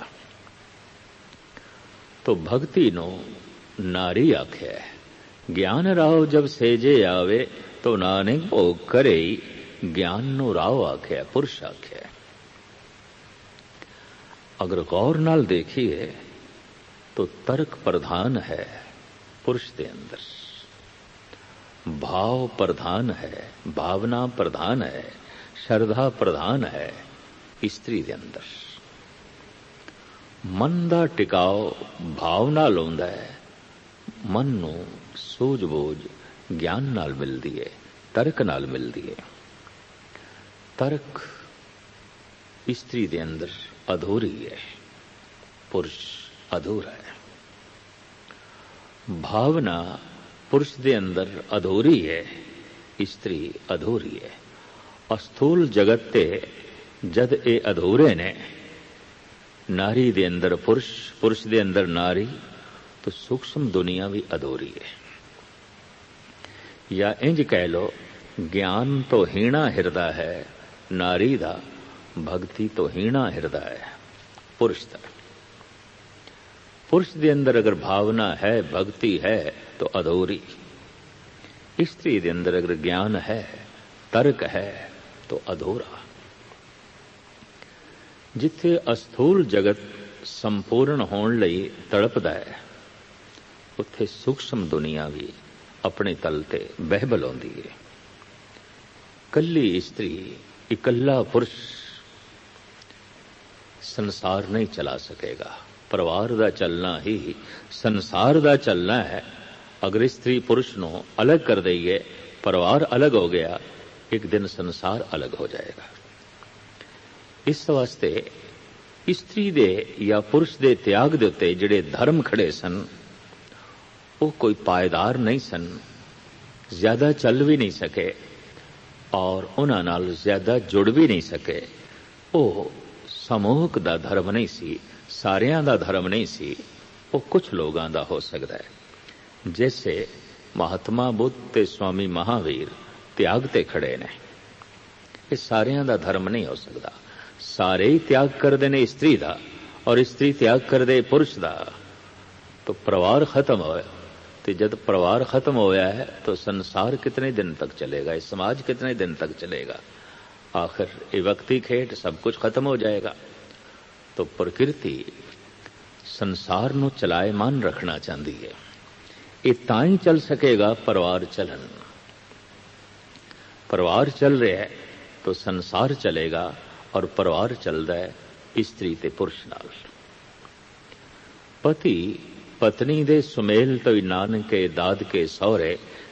Speaker 2: तो भक्ति नो नारी आख्या है। ज्ञान राव जब सेजे आवे, तो नानक भोग करे। ज्ञान नो राव आख्या, पुरुष आख्या। अगर गौर नाल देखिए तो तर्क प्रधान है पुरुष के अंदर, भाव प्रधान है, भावना प्रधान है, श्रद्धा प्रधान है स्त्री के अंदर। मन दा टिकाव भाव नाल होंदा है। मन नू सूझबूझ ज्ञान नाल मिलदी है, तर्क नाल मिलदी है। तर्क स्त्री के अंदर अधूरी है, पुरुष अधूरा है। भावना पुरुष के अंदर अधूरी है, स्त्री अधूरी है। अस्थूल जगत ते जद ए अधूरे ने, नारी दे अंदर पुरुष, पुरुष दे अंदर नारी, तो सूक्ष्म दुनिया भी अधूरी है। या इंज कह लो, ज्ञान तो हीणा हिरदा है नारी दा, भक्ति तो हीणा हिरदा है पुरुष दा। पुरुष के अंदर अगर भावना है, भक्ति है, तो अधूरी। स्त्री के अंदर अगर ज्ञान है, तर्क है, तो अधूरा। जिथे अस्थूल जगत संपूर्ण होने लई तड़पदा है, उत्थे सूक्ष्म दुनिया भी अपने तल ते बहबल आउंदी है। कल्ली स्त्री, इकल्ला पुरुष संसार नहीं चला सकेगा। परिवार दा चलना ही संसार दा चलना है। अगर स्त्री पुरुष नो अलग कर देइए, परिवार अलग हो गया, एक दिन संसार अलग हो जाएगा। इस वास्ते स्त्री दे या पुरुष दे त्याग दे उत्ते जिहड़े धर्म खड़े सन, वो कोई पायदार नहीं सन, ज्यादा चल भी नहीं सके और उन्हां नाल ज्यादा जुड़ भी नहीं सके। वो समूहक दा धर्म नहीं सी, सारियां दा धर्म नहीं सी, वो कुछ लोगां दा हो सकदा है। जैसे महात्मा बुद्ध ते स्वामी महावीर त्याग ते खड़े ने, ये सारियां दा धर्म नहीं हो सकदा। सारे ही त्याग करदे ने स्त्री दा और स्त्री त्याग करदे पुरुष दा, तो परिवार खत्म होया। तो जब परिवार खत्म होया है तो संसार कितने दिन तक चलेगा, समाज कितने दिन तक चलेगा। आखिर ये वक्ती खेट सब कुछ खत्म हो जाएगा। तो प्रकृति संसार नू चलायमान रखना चाहती है। ये ताई चल सकेगा परिवार चलन। परिवार चल रहा है तो संसार चलेगा ਔਰ ਪਰਿਵਾਰ ਚੱਲਦਾ ਹੈ ਇਸਤਰੀ ਤੇ ਪੁਰਸ਼ ਨਾਲ। ਪਤੀ ਪਤਨੀ ਦੇ ਸੁਮੇਲ ਤੋਂ ਹੀ ਨਾਨਕੇ ਦਾਦਕੇ ਸਹੁਰੇ